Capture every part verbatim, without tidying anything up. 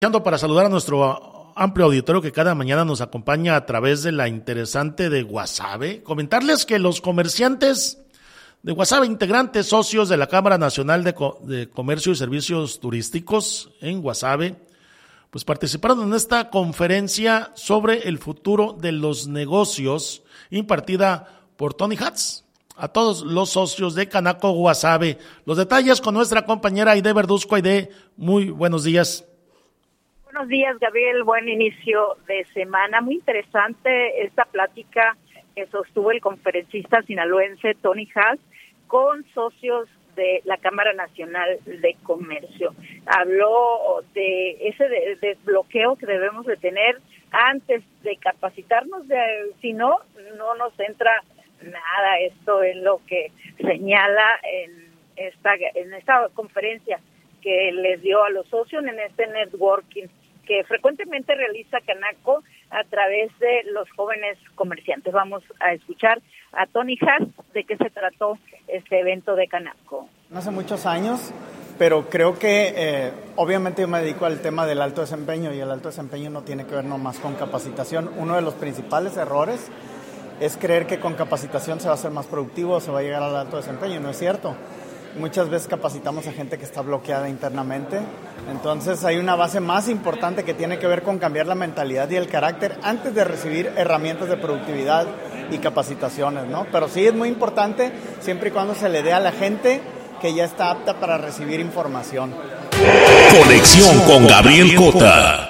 Para saludar a nuestro amplio auditorio que cada mañana nos acompaña a través de la interesante de Guasave. Comentarles que los comerciantes de Guasave, integrantes socios de la Cámara Nacional de, Co- de Comercio y Servicios Turísticos en Guasave, pues participaron en esta conferencia sobre el futuro de los negocios impartida por Tony Hatz a todos los socios de Canaco Guasave. Los detalles con nuestra compañera Aide Verduzco. Aide, muy buenos días. Buenos días, Gabriel. Buen inicio de semana. Muy interesante esta plática que sostuvo el conferencista sinaloense Tony Hatz con socios de la Cámara Nacional de Comercio. Habló de ese de, desbloqueo que debemos de tener antes de capacitarnos, de, si no, no nos entra nada. Esto es lo que señala en esta, en esta conferencia que les dio a los socios en este networking que frecuentemente realiza Canaco a través de los jóvenes comerciantes. Vamos a escuchar a Tony Hatz de qué se trató este evento de Canaco. Hace muchos años, pero creo que eh, obviamente yo me dedico al tema del alto desempeño y el alto desempeño no tiene que ver nomás con capacitación. Uno de los principales errores es creer que con capacitación se va a ser más productivo o se va a llegar al alto desempeño. No es cierto. Muchas veces capacitamos a gente que está bloqueada internamente, entonces hay una base más importante que tiene que ver con cambiar la mentalidad y el carácter antes de recibir herramientas de productividad y capacitaciones, ¿no? Pero sí es muy importante siempre y cuando se le dé a la gente que ya está apta para recibir información. Conexión con Gabriel Cota.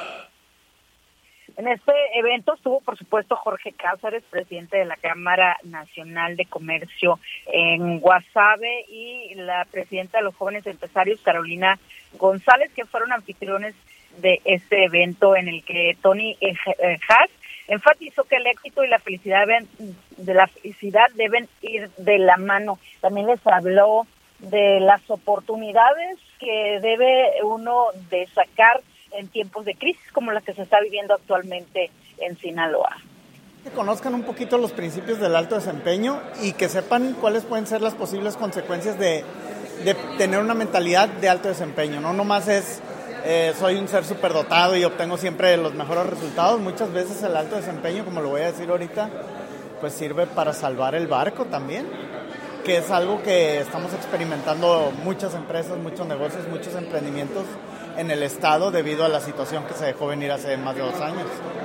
En este evento estuvo, por supuesto, Jorge Cázares, presidente de la Cámara Nacional de Comercio en Guasave, y la presidenta de los jóvenes empresarios, Carolina González, que fueron anfitriones de este evento en el que Tony Hatz enfatizó que el éxito y la felicidad deben, de la felicidad deben ir de la mano. También les habló de las oportunidades que debe uno de sacar en tiempos de crisis como la que se está viviendo actualmente en Sinaloa. Que conozcan un poquito los principios del alto desempeño y que sepan cuáles pueden ser las posibles consecuencias de, de tener una mentalidad de alto desempeño. No nomás es, eh, soy un ser superdotado y obtengo siempre los mejores resultados. Muchas veces el alto desempeño, como lo voy a decir ahorita, pues sirve para salvar el barco también, que es algo que estamos experimentando muchas empresas, muchos negocios, muchos emprendimientos en el estado debido a la situación que se dejó venir hace más de dos años.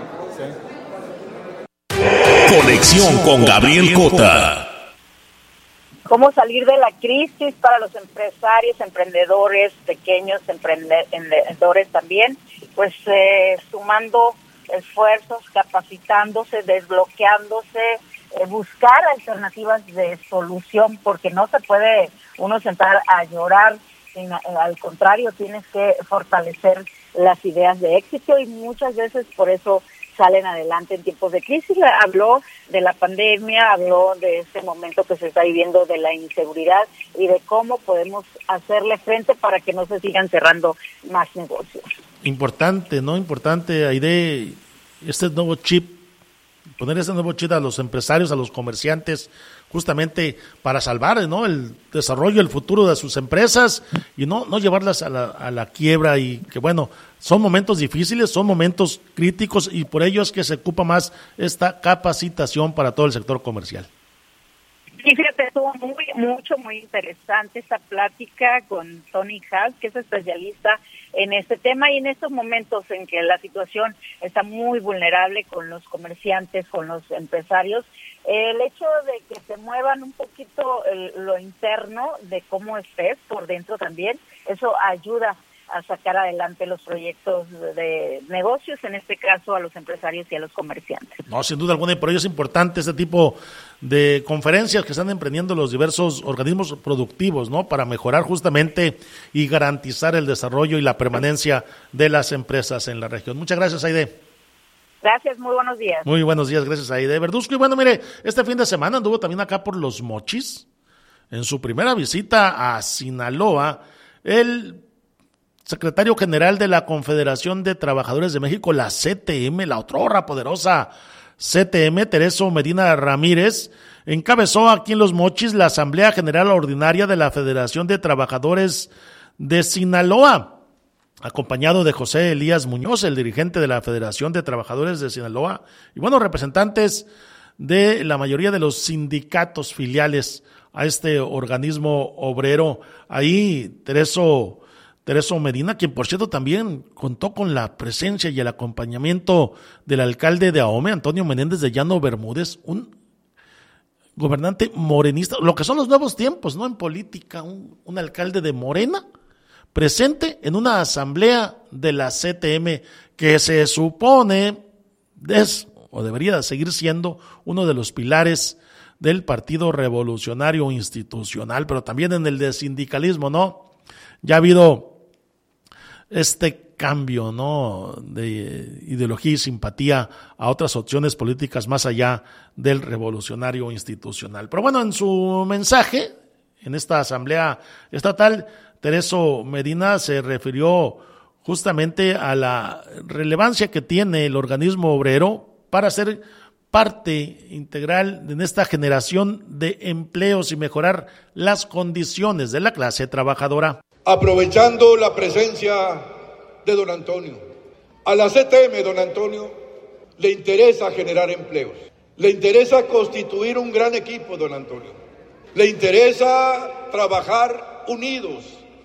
Sí. Conexión con Gabriel Cota. ¿Cómo salir de la crisis para los empresarios, emprendedores, pequeños emprendedores también? Pues eh, sumando esfuerzos, capacitándose, desbloqueándose, eh, buscar alternativas de solución, porque no se puede uno sentar a llorar. Al contrario, tienes que fortalecer las ideas de éxito y muchas veces por eso salen adelante en tiempos de crisis. Habló de la pandemia, habló de este momento que se está viviendo de la inseguridad y de cómo podemos hacerle frente para que no se sigan cerrando más negocios. Importante, ¿no? Importante, Aide, este nuevo chip, poner este nuevo chip a los empresarios, a los comerciantes, justamente para salvar, ¿no?, el desarrollo, el futuro de sus empresas y no, no llevarlas a la, a la quiebra. Y que bueno, son momentos difíciles, son momentos críticos y por ello es que se ocupa más esta capacitación para todo el sector comercial. Sí, fíjate, estuvo muy, mucho, muy interesante esta plática con Tony Hatz, que es especialista en este tema y en estos momentos en que la situación está muy vulnerable con los comerciantes, con los empresarios. El hecho de que se muevan un poquito el, lo interno de cómo estés por dentro también, eso ayuda a sacar adelante los proyectos de negocios, en este caso a los empresarios y a los comerciantes. No, sin duda alguna, y por ello es importante este tipo de conferencias que están emprendiendo los diversos organismos productivos, ¿no?, para mejorar justamente y garantizar el desarrollo y la permanencia de las empresas en la región. Muchas gracias, Aide. Gracias, muy buenos días. Muy buenos días, gracias, Aide Verduzco. Y bueno, mire, este fin de semana anduvo también acá por Los Mochis, en su primera visita a Sinaloa, el secretario general de la Confederación de Trabajadores de México, la C T M, la otrora poderosa C T M, Tereso Medina Ramírez, encabezó aquí en Los Mochis la Asamblea General Ordinaria de la Federación de Trabajadores de Sinaloa. acompañado de José Elías Muñoz, el dirigente de la Federación de Trabajadores de Sinaloa, y bueno, representantes de la mayoría de los sindicatos filiales a este organismo obrero. Ahí Tereso, Tereso Medina, quien por cierto también contó con la presencia y el acompañamiento del alcalde de Ahome, Antonio Menéndez de Llano Bermúdez, un gobernante morenista, lo que son los nuevos tiempos, ¿no? En política, un, un alcalde de Morena, presente en una asamblea de la C T M que se supone es o debería seguir siendo uno de los pilares del Partido Revolucionario Institucional, pero también en el de sindicalismo, ¿no? Ya ha habido este cambio, ¿no? De ideología y simpatía a otras opciones políticas más allá del Revolucionario Institucional. Pero bueno, en su mensaje, en esta asamblea estatal, Tereso Medina se refirió justamente a la relevancia que tiene el organismo obrero para ser parte integral en esta generación de empleos y mejorar las condiciones de la clase trabajadora. Aprovechando la presencia de don Antonio, a la C T M, don Antonio, le interesa generar empleos, le interesa constituir un gran equipo, don Antonio, le interesa trabajar unidos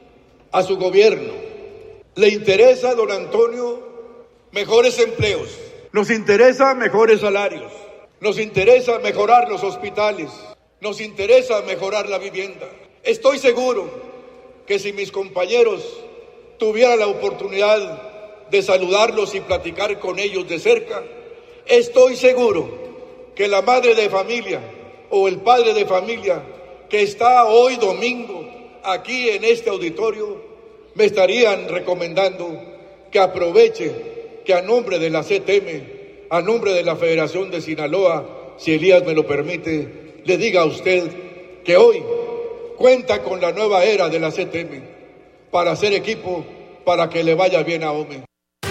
a su gobierno, le interesa, don Antonio, mejores empleos. Nos interesa mejores salarios, nos interesa mejorar los hospitales, nos interesa mejorar la vivienda. Estoy seguro que si mis compañeros tuvieran la oportunidad de saludarlos y platicar con ellos de cerca, estoy seguro que la madre de familia o el padre de familia que está hoy domingo aquí en este auditorio me estarían recomendando que aproveche que a nombre de la C T M, a nombre de la Federación de Sinaloa, si Elías me lo permite, le diga a usted que hoy cuenta con la nueva era de la C T M para hacer equipo, para que le vaya bien a Ahome.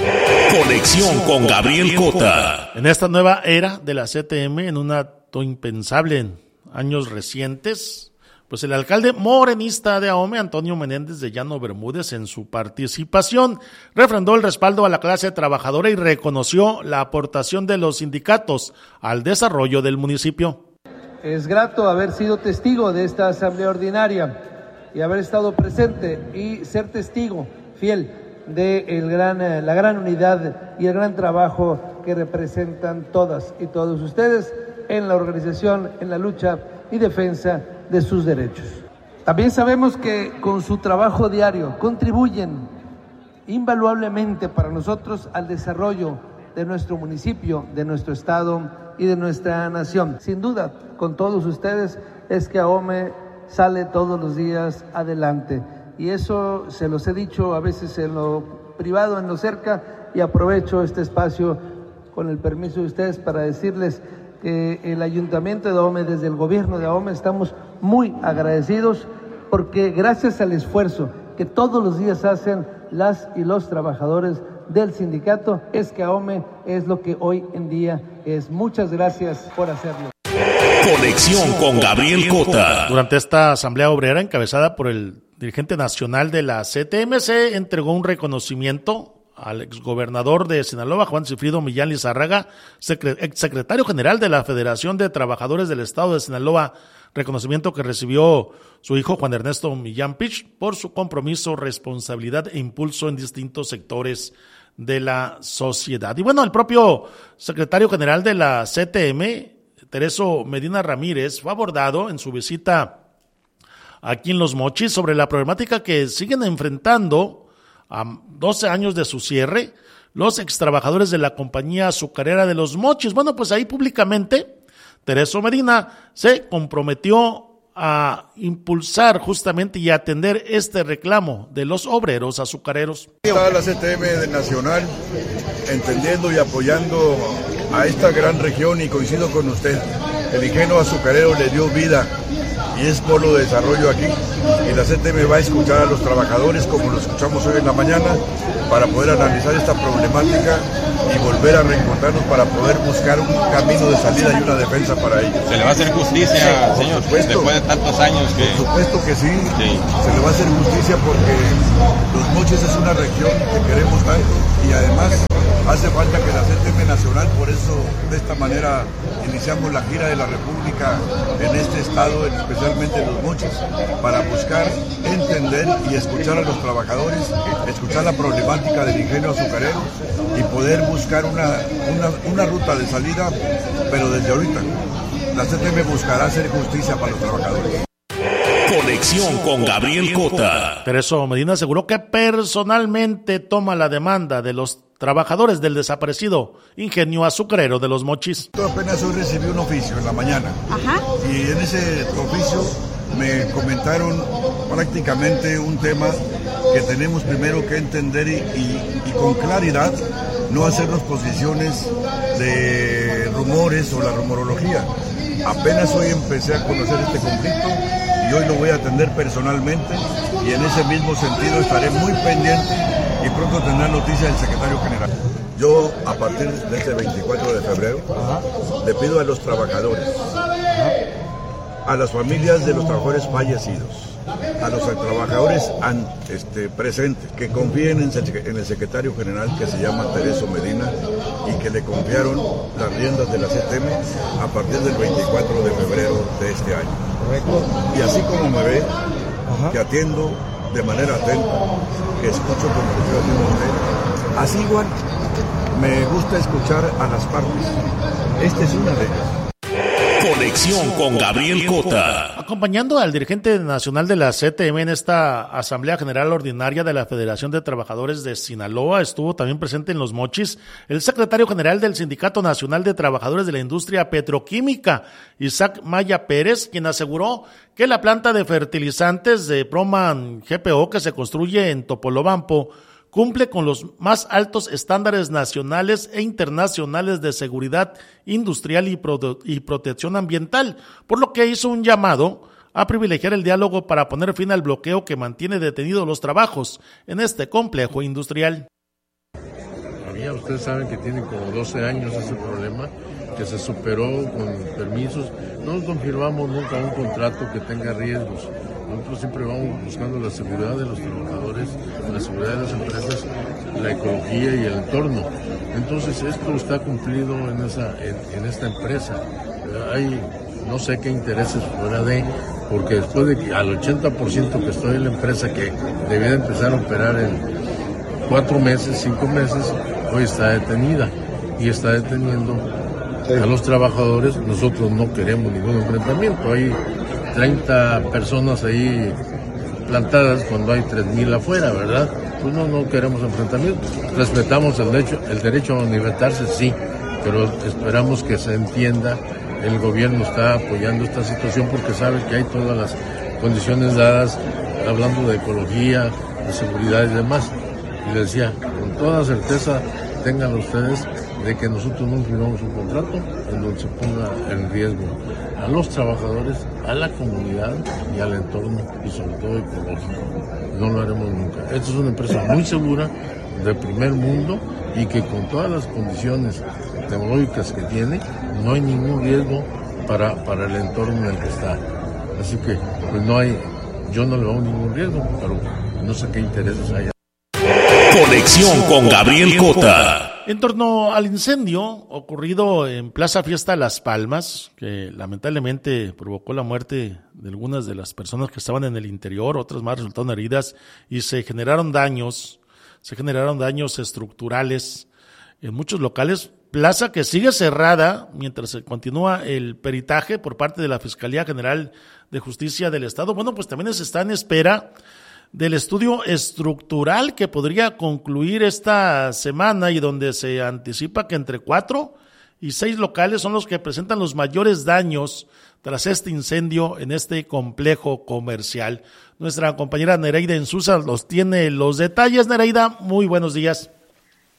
Conexión con Gabriel Cota. En esta nueva era de la C T M, en un acto impensable en años recientes, pues el alcalde morenista de Ahome, Antonio Menéndez de Llano Bermúdez, en su participación, refrendó el respaldo a la clase trabajadora y reconoció la aportación de los sindicatos al desarrollo del municipio. Es grato haber sido testigo de esta asamblea ordinaria y haber estado presente y ser testigo fiel de el gran, la gran unidad y el gran trabajo que representan todas y todos ustedes en la organización, en la lucha y defensa de sus derechos. También sabemos que con su trabajo diario contribuyen invaluablemente para nosotros al desarrollo de nuestro municipio, de nuestro estado y de nuestra nación. Sin duda, con todos ustedes es que Ahome sale todos los días adelante. Y eso se los he dicho a veces en lo privado, en lo cerca, y aprovecho este espacio con el permiso de ustedes para decirles que el Ayuntamiento de Ahome, desde el gobierno de Ahome, estamos muy agradecidos porque gracias al esfuerzo que todos los días hacen las y los trabajadores del sindicato, es que Ahome es lo que hoy en día es. Muchas gracias por hacerlo. Conexión con Gabriel Cota. Durante esta asamblea obrera encabezada por el dirigente nacional de la C T M, se entregó un reconocimiento al exgobernador de Sinaloa, Juan Sigfrido Millán Lizárraga, exsecretario general de la Federación de Trabajadores del Estado de Sinaloa, reconocimiento que recibió su hijo Juan Ernesto Millán Pich por su compromiso, responsabilidad e impulso en distintos sectores de la sociedad. Y bueno, el propio secretario general de la C T M, Tereso Medina Ramírez, fue abordado en su visita aquí en Los Mochis sobre la problemática que siguen enfrentando a doce años de su cierre los extrabajadores de la compañía azucarera de Los Mochis. Bueno, pues ahí públicamente Tereso Medina se comprometió a impulsar justamente y atender este reclamo de los obreros azucareros. Está la C T M del Nacional entendiendo y apoyando a esta gran región, y coincido con usted, el ingenio azucarero le dio vida y es polo de desarrollo aquí, y la C T M va a escuchar a los trabajadores como lo escuchamos hoy en la mañana para poder analizar esta problemática y volver a reencontrarnos para poder buscar un camino de salida y una defensa para ellos. ¿Se le va a hacer justicia, sí, señor, después de tantos años? Que... Por supuesto que sí, sí, se le va a hacer justicia porque Los Mochis es una región que queremos tanto y además hace falta que la C T M nacional, por eso de esta manera iniciamos la gira de la República en este estado, especialmente en Los Mochis, para buscar entender y escuchar a los trabajadores, escuchar la problemática del ingenio azucarero y poder buscar una, una, una ruta de salida, pero desde ahorita. La C T M buscará hacer justicia para los trabajadores. Conexión con Gabriel Cota. Tereso Medina aseguró que personalmente toma la demanda de los trabajadores del desaparecido ingenio azucarero de Los Mochis. Yo apenas hoy recibí un oficio en la mañana. Ajá. Y en ese oficio me comentaron prácticamente un tema que tenemos primero que entender y, y, y con claridad no hacernos posiciones de rumores o la rumorología. Apenas hoy empecé a conocer este conflicto y hoy lo voy a atender personalmente y en ese mismo sentido estaré muy pendiente y pronto tendrá noticia del secretario general. Yo a partir de este veinticuatro de febrero Ajá. le pido a los trabajadores, Ajá. a las familias de los trabajadores fallecidos, a los trabajadores an, este, presentes, que confíen en, en el secretario general que se llama Tereso Medina y que le confiaron las riendas de la C T M a partir del veinticuatro de febrero de este año. Correcto. Y así como me ve, Ajá. que atiendo de manera atenta, que escucho como lo estoy haciendo usted, así igual me gusta escuchar a las partes. Esta es una de ellas. Conexión con Gabriel Cota. Acompañando al dirigente nacional de la C T M en esta Asamblea General Ordinaria de la Federación de Trabajadores de Sinaloa, estuvo también presente en Los Mochis el secretario general del Sindicato Nacional de Trabajadores de la Industria Petroquímica, Isaac Maya Pérez, quien aseguró que la planta de fertilizantes de Proman G P O que se construye en Topolobampo cumple con los más altos estándares nacionales e internacionales de seguridad industrial y, pro- y protección ambiental, por lo que hizo un llamado a privilegiar el diálogo para poner fin al bloqueo que mantiene detenidos los trabajos en este complejo industrial. Ya ustedes saben que tienen como doce años ese problema, que se superó con permisos. No confirmamos nunca un contrato que tenga riesgos. Nosotros siempre vamos buscando la seguridad de los trabajadores, la seguridad de las empresas, la ecología y el entorno. Entonces esto está cumplido en, esa, en, en esta empresa. Hay no sé qué intereses fuera de, porque después de que al ochenta por ciento que estoy en la empresa, que debía de empezar a operar en cuatro meses, cinco meses, hoy está detenida y está deteniendo a los trabajadores. Nosotros no queremos ningún enfrentamiento. Hay treinta personas ahí plantadas cuando hay tres mil afuera, ¿verdad? Pues no, no queremos enfrentamiento. Respetamos el derecho, el derecho a manifestarse, sí, pero esperamos que se entienda. El gobierno está apoyando esta situación porque sabe que hay todas las condiciones dadas, hablando de ecología, de seguridad y demás. Y les decía, con toda certeza, tengan ustedes de que nosotros no firmamos un contrato en donde se ponga en riesgo a los trabajadores, a la comunidad y al entorno, y sobre todo ecológico. No lo haremos nunca. Esta es una empresa muy segura, de primer mundo, y que con todas las condiciones tecnológicas que tiene, no hay ningún riesgo para, para el entorno en el que está. Así que, pues no hay, yo no le veo ningún riesgo, pero no sé qué intereses haya. Conexión con Gabriel Cota. En torno al incendio ocurrido en Plaza Fiesta Las Palmas, que lamentablemente provocó la muerte de algunas de las personas que estaban en el interior, otras más resultaron heridas y se generaron daños, se generaron daños estructurales en muchos locales. Plaza que sigue cerrada mientras se continúa el peritaje por parte de la Fiscalía General de Justicia del Estado. Bueno, pues también se está en espera del estudio estructural que podría concluir esta semana y donde se anticipa que entre cuatro y seis locales son los que presentan los mayores daños tras este incendio en este complejo comercial. Nuestra compañera Nereida Ensusa los tiene los detalles. Nereida, muy buenos días.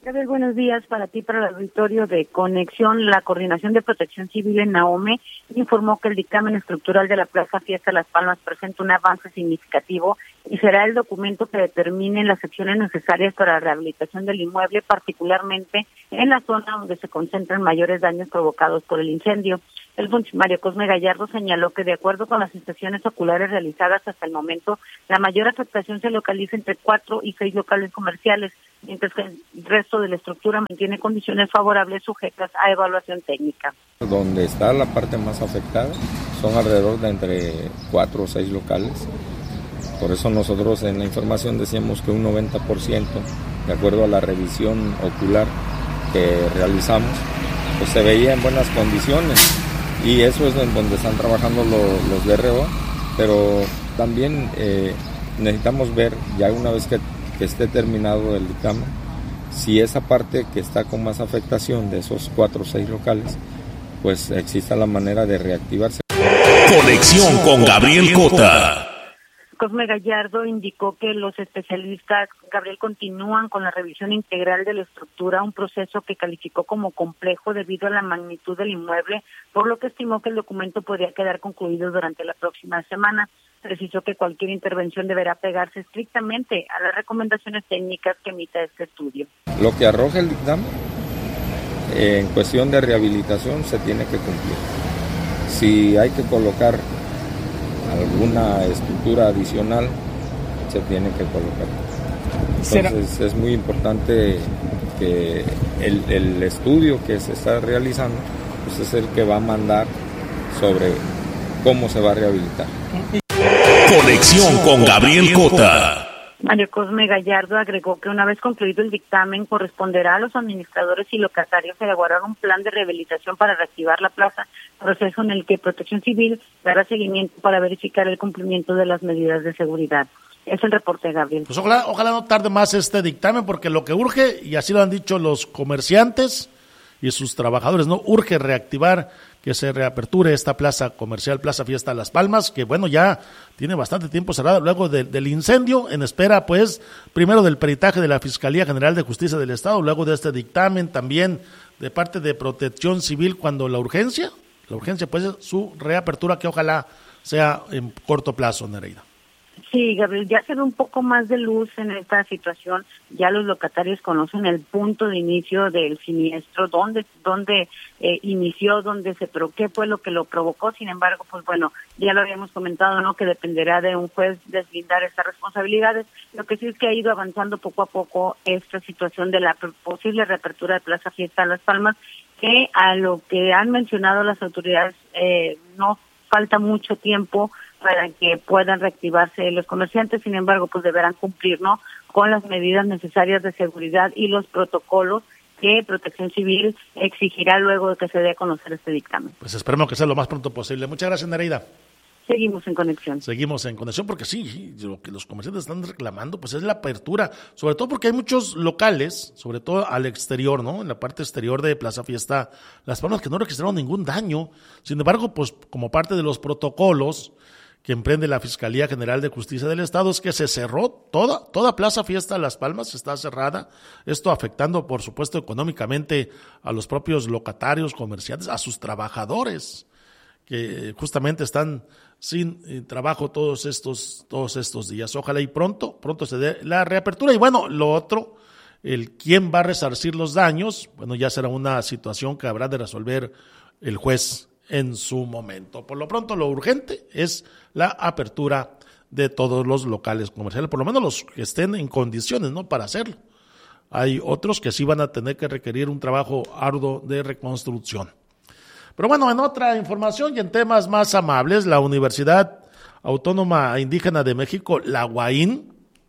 Gabriel, buenos días para ti, para el auditorio de Conexión. La Coordinación de Protección Civil en Nahome informó que el dictamen estructural de la Plaza Fiesta Las Palmas presenta un avance significativo y será el documento que determine las acciones necesarias para la rehabilitación del inmueble, particularmente en la zona donde se concentran mayores daños provocados por el incendio. El funcionario Cosme Gallardo señaló que, de acuerdo con las inspecciones oculares realizadas hasta el momento, la mayor afectación se localiza entre cuatro y seis locales comerciales, mientras que el resto de la estructura mantiene condiciones favorables sujetas a evaluación técnica. Donde está la parte más afectada son alrededor de entre cuatro o seis locales. Por eso nosotros en la información decíamos que un noventa por ciento, de acuerdo a la revisión ocular que realizamos, pues se veía en buenas condiciones. Y eso es en donde están trabajando los, los de R O A, pero también eh, necesitamos ver, ya una vez que, que esté terminado el dictamen, si esa parte que está con más afectación de esos cuatro o seis locales, pues exista la manera de reactivarse. Conexión con Gabriel Cota. Cosme Gallardo indicó que los especialistas, Gabriel, continúan con la revisión integral de la estructura, un proceso que calificó como complejo debido a la magnitud del inmueble, por lo que estimó que el documento podría quedar concluido durante la próxima semana. Precisó que cualquier intervención deberá pegarse estrictamente a las recomendaciones técnicas que emita este estudio. Lo que arroja el dictamen en cuestión de rehabilitación se tiene que cumplir. Si hay que colocar alguna estructura adicional, se tiene que colocar. Entonces es muy importante que el, el estudio que se está realizando pues es el que va a mandar sobre cómo se va a rehabilitar. Conexión con Gabriel Cota. Mario Cosme Gallardo agregó que una vez concluido el dictamen corresponderá a los administradores y locatarios elaborar un plan de rehabilitación para reactivar la plaza, proceso en el que Protección Civil dará seguimiento para verificar el cumplimiento de las medidas de seguridad. Es el reporte, Gabriel. Pues ojalá, ojalá no tarde más este dictamen, porque lo que urge, y así lo han dicho los comerciantes y sus trabajadores, no urge reactivar, que se reaperture esta plaza comercial, Plaza Fiesta Las Palmas, que bueno, ya tiene bastante tiempo cerrada luego de, del incendio, en espera pues primero del peritaje de la Fiscalía General de Justicia del Estado, luego de este dictamen también de parte de Protección Civil, cuando la urgencia, la urgencia pues su reapertura, que ojalá sea en corto plazo, Nereida. Sí, Gabriel, ya se ve un poco más de luz en esta situación. Ya los locatarios conocen el punto de inicio del siniestro, dónde, dónde eh, inició, dónde se, pero qué fue lo que lo provocó. Sin embargo, pues bueno, ya lo habíamos comentado, ¿no? Que dependerá de un juez deslindar estas responsabilidades. Lo que sí es que ha ido avanzando poco a poco esta situación de la posible reapertura de Plaza Fiesta Las Palmas, que a lo que han mencionado las autoridades eh, no falta mucho tiempo para que puedan reactivarse los comerciantes. Sin embargo, pues deberán cumplir, ¿no?, con las medidas necesarias de seguridad y los protocolos que Protección Civil exigirá luego de que se dé a conocer este dictamen. Pues esperemos que sea lo más pronto posible. Muchas gracias, Nereida. Seguimos en conexión. Seguimos en conexión porque sí, lo que los comerciantes están reclamando pues es la apertura, sobre todo porque hay muchos locales, sobre todo al exterior, ¿no? En la parte exterior de Plaza Fiesta Las Palmas, que no registraron ningún daño. Sin embargo, pues como parte de los protocolos que emprende la Fiscalía General de Justicia del Estado es que se cerró toda, toda Plaza Fiesta Las Palmas, está cerrada, esto afectando por supuesto económicamente a los propios locatarios, comerciantes, a sus trabajadores, que justamente están sin eh, trabajo todos estos, todos estos días. Ojalá y pronto, pronto se dé la reapertura. Y bueno, lo otro, el quién va a resarcir los daños, bueno, ya será una situación que habrá de resolver el juez en su momento. Por lo pronto, lo urgente es la apertura de todos los locales comerciales, por lo menos los que estén en condiciones, ¿no?, para hacerlo. Hay otros que sí van a tener que requerir un trabajo arduo de reconstrucción. Pero bueno, en otra información y en temas más amables, la Universidad Autónoma Indígena de México, la U A I N,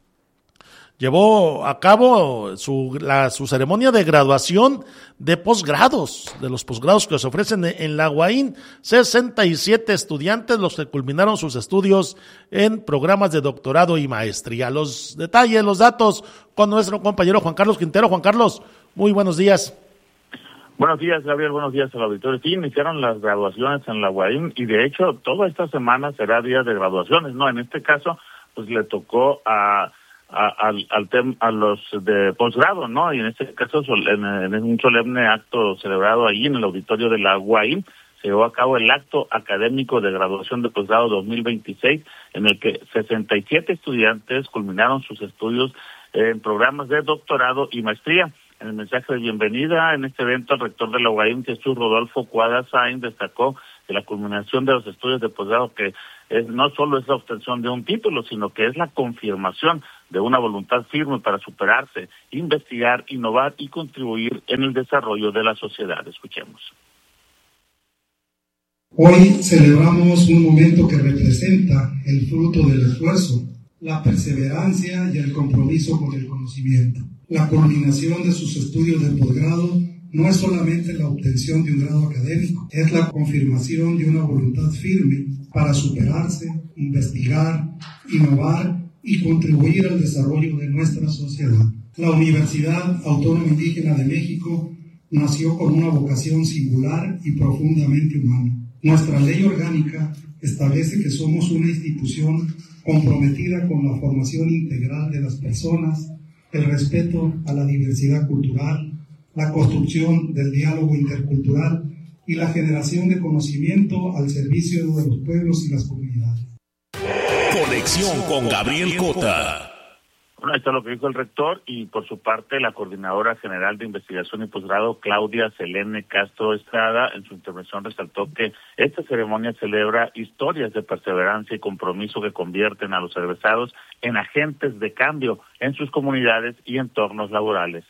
llevó a cabo su, la, su ceremonia de graduación de posgrados, de los posgrados que se ofrecen en la U A I N. sesenta y siete estudiantes los que culminaron sus estudios en programas de doctorado y maestría. Los detalles, los datos con nuestro compañero Juan Carlos Quintero. Juan Carlos, muy buenos días. Buenos días, Gabriel, buenos días al auditorio. Sí, iniciaron las graduaciones en la U A I N y de hecho toda esta semana será día de graduaciones, ¿no? En este caso, pues le tocó a a, al, al tem, a los de posgrado, ¿no? Y en este caso, en, en un solemne acto celebrado allí en el auditorio de la U A I, se llevó a cabo el acto académico de graduación de posgrado dos mil veintiséis, en el que sesenta y siete estudiantes culminaron sus estudios en programas de doctorado y maestría. En el mensaje de bienvenida en este evento, el rector de la U A I, Jesús Rodolfo Cuadra Sáenz, destacó que la culminación de los estudios de posgrado, que es, no solo es la obtención de un título, sino que es la confirmación de una voluntad firme para superarse, investigar, innovar y contribuir en el desarrollo de la sociedad. Escuchemos. Hoy celebramos un momento que representa el fruto del esfuerzo, la perseverancia y el compromiso con el conocimiento. La culminación de sus estudios de posgrado no es solamente la obtención de un grado académico, es la confirmación de una voluntad firme para superarse, investigar, innovar y contribuir al desarrollo de nuestra sociedad. La Universidad Autónoma Indígena de México nació con una vocación singular y profundamente humana. Nuestra ley orgánica establece que somos una institución comprometida con la formación integral de las personas, el respeto a la diversidad cultural, la construcción del diálogo intercultural y la generación de conocimiento al servicio de los pueblos y las comunidades. Conexión con Gabriel Cota. Bueno, ahí está lo que dijo el rector, y por su parte la coordinadora general de investigación y posgrado, Claudia Selene Castro Estrada, en su intervención resaltó que esta ceremonia celebra historias de perseverancia y compromiso que convierten a los egresados en agentes de cambio en sus comunidades y entornos laborales.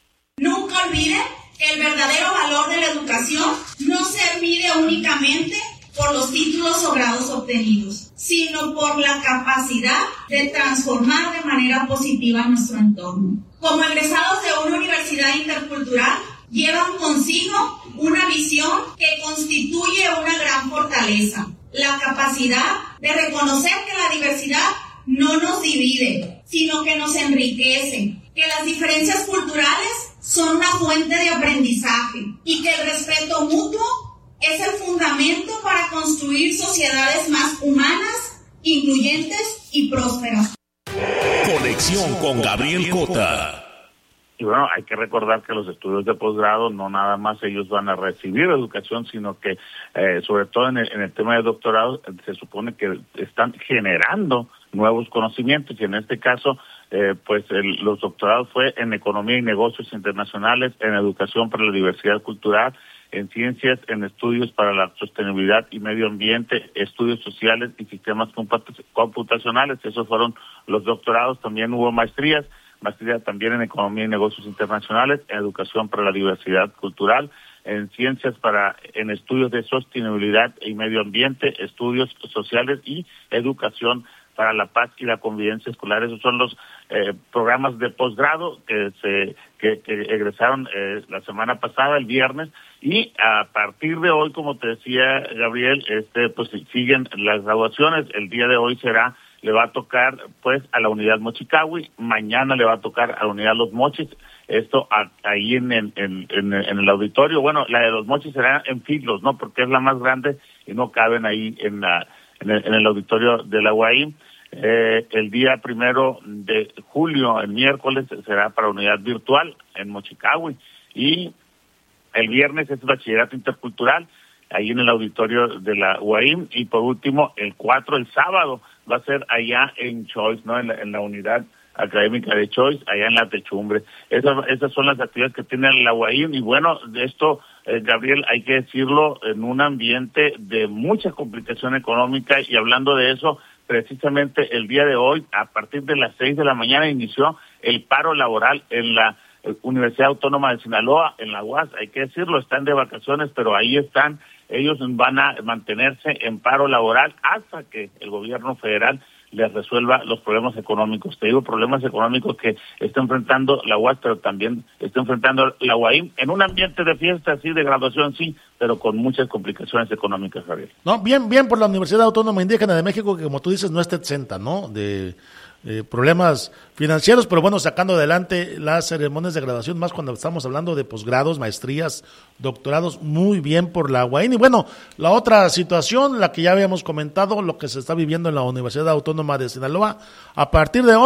Nunca olviden que el verdadero valor de la educación no se mide únicamente por los títulos o grados obtenidos, sino por la capacidad de transformar de manera positiva nuestro entorno. Como egresados de una universidad intercultural, llevan consigo una visión que constituye una gran fortaleza, la capacidad de reconocer que la diversidad no nos divide, sino que nos enriquece, que las diferencias culturales son una fuente de aprendizaje y que el respeto mutuo es el fundamento para construir sociedades más humanas, incluyentes y prósperas. Conexión con Gabriel Cota. Y bueno, hay que recordar que los estudios de posgrado no nada más ellos van a recibir educación, sino que eh, sobre todo en el, en el tema de doctorado se supone que están generando nuevos conocimientos, y en este caso eh, pues el, los doctorados fue en economía y negocios internacionales, en educación para la diversidad cultural, en ciencias, en estudios para la sostenibilidad y medio ambiente, estudios sociales y sistemas computacionales. Esos fueron los doctorados. También hubo maestrías, maestría también en economía y negocios internacionales, en educación para la diversidad cultural, en ciencias para, en estudios de sostenibilidad y medio ambiente, estudios sociales y educación para la paz y la convivencia escolar. Esos son los eh, programas de posgrado que se que, que egresaron eh, la semana pasada, el viernes, y a partir de hoy, como te decía Gabriel, este pues siguen las graduaciones. El día de hoy será, le va a tocar pues a la unidad Mochicahui, mañana le va a tocar a la unidad Los Mochis, esto a, ahí en, en, en, en el auditorio. Bueno, la de Los Mochis será en Figlos, ¿no? Porque es la más grande y no caben ahí en la en el, en el auditorio de la U A I. Eh, el día primero de julio, el miércoles, será para unidad virtual en Mochicahui, y el viernes es bachillerato intercultural ahí en el auditorio de la U A I, y por último el cuatro, el sábado, va a ser allá en Choice, ¿no? En la, en la unidad académica de Choice, allá en la Techumbre. Esas, esas son las actividades que tiene la U A I, y bueno, de esto, eh, Gabriel, hay que decirlo, en un ambiente de mucha complicación económica, y hablando de eso, precisamente el día de hoy, a partir de las seis de la mañana, inició el paro laboral en la Universidad Autónoma de Sinaloa, en la U A S. Hay que decirlo, están de vacaciones, pero ahí están. Ellos van a mantenerse en paro laboral hasta que el gobierno federal les resuelva los problemas económicos. Te digo, problemas económicos que está enfrentando la U A S, pero también está enfrentando la U A I, en un ambiente de fiesta, sí, de graduación, sí, pero con muchas complicaciones económicas, Javier. No, bien, bien por la Universidad Autónoma Indígena de México, que como tú dices, no está exenta, ¿no?, de eh, problemas financieros, pero bueno, sacando adelante las ceremonias de graduación, más cuando estamos hablando de posgrados, maestrías, doctorados, muy bien por la U A I. Y bueno, la otra situación, la que ya habíamos comentado, lo que se está viviendo en la Universidad Autónoma de Sinaloa, a partir de hoy,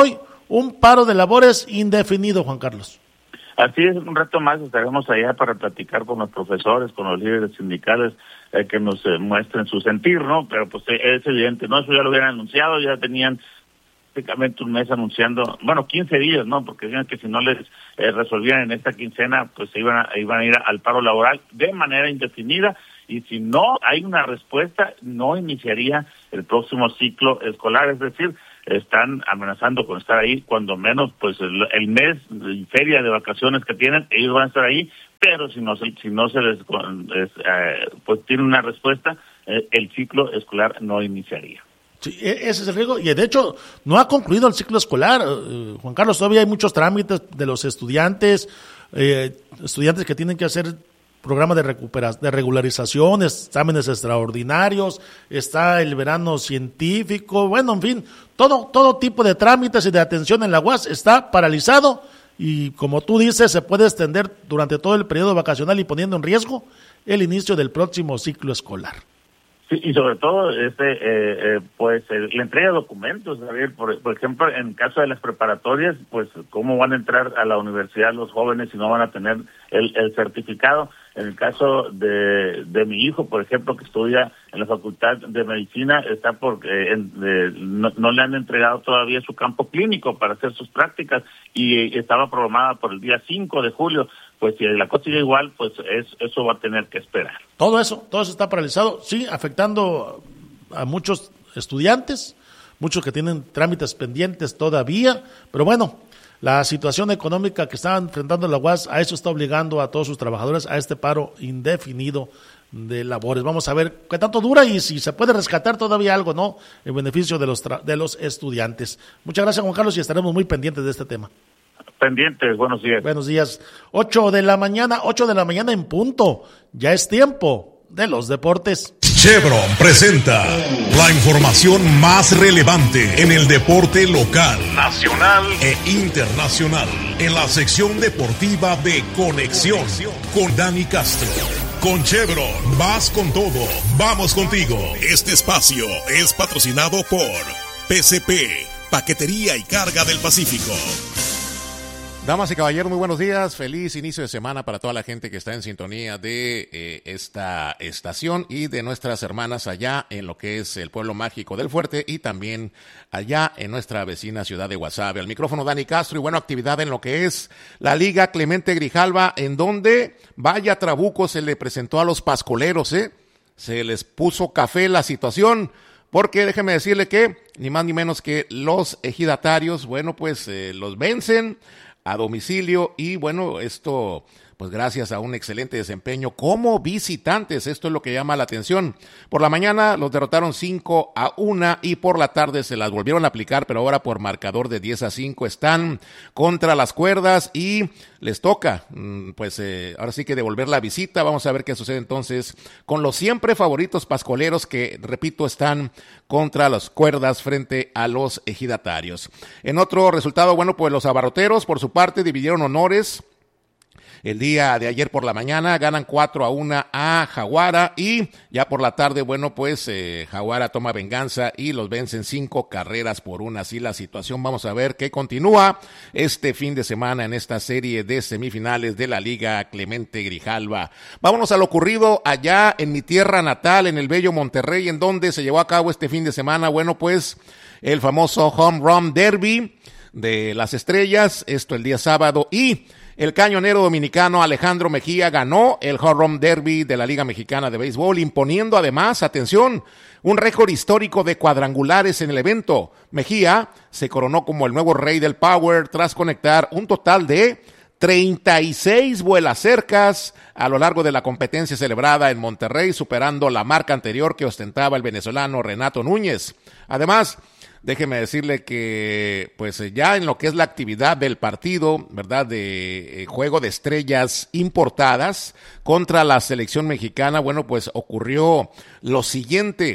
un paro de labores indefinido, Juan Carlos. Así es, un reto más, estaremos allá para platicar con los profesores, con los líderes sindicales, eh, que nos eh, muestren su sentir, ¿no? Pero pues eh, es evidente, ¿no? Eso ya lo hubieran anunciado, ya tenían prácticamente un mes anunciando, bueno, quince días, ¿no? Porque decían que si no les eh, resolvían en esta quincena, pues se iban a, iban a ir al paro laboral de manera indefinida, y si no hay una respuesta, no iniciaría el próximo ciclo escolar, es decir, están amenazando con estar ahí, cuando menos, pues el, el mes de feria de vacaciones que tienen, ellos van a estar ahí, pero si no se, si no se les, es, eh, pues tiene una respuesta, eh, el ciclo escolar no iniciaría. Sí, ese es el riesgo, y de hecho no ha concluido el ciclo escolar, eh, Juan Carlos, todavía hay muchos trámites de los estudiantes, eh, estudiantes que tienen que hacer programas de recuperación, de regularización, exámenes extraordinarios, está el verano científico, bueno, en fin, todo, todo tipo de trámites y de atención en la U A S está paralizado, y como tú dices, se puede extender durante todo el periodo vacacional y poniendo en riesgo el inicio del próximo ciclo escolar. Sí, y sobre todo, este, eh, eh, pues, eh, la entrega de documentos, Javier, por, por ejemplo, en el caso de las preparatorias, pues, ¿cómo van a entrar a la universidad los jóvenes si no van a tener el, el certificado? En el caso de, de mi hijo, por ejemplo, que estudia en la Facultad de Medicina, está porque eh, eh, no, no le han entregado todavía su campo clínico para hacer sus prácticas, y eh, estaba programada por el día cinco de julio. Pues si la cosa sigue igual, pues es, eso va a tener que esperar. Todo eso, todo eso está paralizado, sí, afectando a muchos estudiantes, muchos que tienen trámites pendientes todavía, pero bueno, la situación económica que está enfrentando la U A S, a eso está obligando a todos sus trabajadores a este paro indefinido de labores. Vamos a ver qué tanto dura y si se puede rescatar todavía algo, ¿no?, en beneficio de los, tra- de los estudiantes. Muchas gracias, Juan Carlos, y estaremos muy pendientes de este tema. Pendientes, buenos días. Buenos días. Ocho de la mañana, ocho de la mañana en punto. Ya es tiempo de los deportes. Chevron presenta la información más relevante en el deporte local, nacional e internacional, en la sección deportiva de Conexión con Dani Castro. Con Chevron, vas con todo, vamos contigo. Este espacio es patrocinado por P C P, Paquetería y Carga del Pacífico. Damas y caballeros, muy buenos días, feliz inicio de semana para toda la gente que está en sintonía de eh, esta estación y de nuestras hermanas allá en lo que es el pueblo mágico del Fuerte y también allá en nuestra vecina ciudad de Guasave. Al micrófono Dani Castro y buena actividad en lo que es la Liga Clemente Grijalva, en donde vaya trabuco se le presentó a los pascoleros, ¿eh? Se les puso café la situación. Porque déjeme decirle que ni más ni menos que los ejidatarios, bueno, pues eh, los vencen a domicilio y bueno, esto pues gracias a un excelente desempeño como visitantes, esto es lo que llama la atención. Por la mañana los derrotaron cinco a uno y por la tarde se las volvieron a aplicar, pero ahora por marcador de diez a cinco están contra las cuerdas y les toca, pues eh, ahora sí que devolver la visita. Vamos a ver qué sucede entonces con los siempre favoritos pascoleros que, repito, están contra las cuerdas frente a los ejidatarios. En otro resultado, bueno, pues los abarroteros por su parte dividieron honores. El día de ayer por la mañana ganan cuatro a uno a Jaguara y ya por la tarde, bueno, pues eh, Jaguara toma venganza y los vencen cinco carreras por una. Así la situación. Vamos a ver qué continúa este fin de semana en esta serie de semifinales de la Liga Clemente Grijalva. Vámonos a lo ocurrido allá en mi tierra natal, en el bello Monterrey, en donde se llevó a cabo este fin de semana, bueno, pues el famoso Home Run Derby de las Estrellas, esto el día sábado, y el cañonero dominicano Alejandro Mejía ganó el Home Run Derby de la Liga Mexicana de Béisbol, imponiendo además, atención, un récord histórico de cuadrangulares en el evento. Mejía se coronó como el nuevo rey del Power tras conectar un total de treinta y seis vuelacercas a lo largo de la competencia celebrada en Monterrey, superando la marca anterior que ostentaba el venezolano Renato Núñez. Además, déjeme decirle que pues ya en lo que es la actividad del partido, ¿verdad?, de eh, juego de estrellas importadas contra la selección mexicana, bueno, pues ocurrió lo siguiente.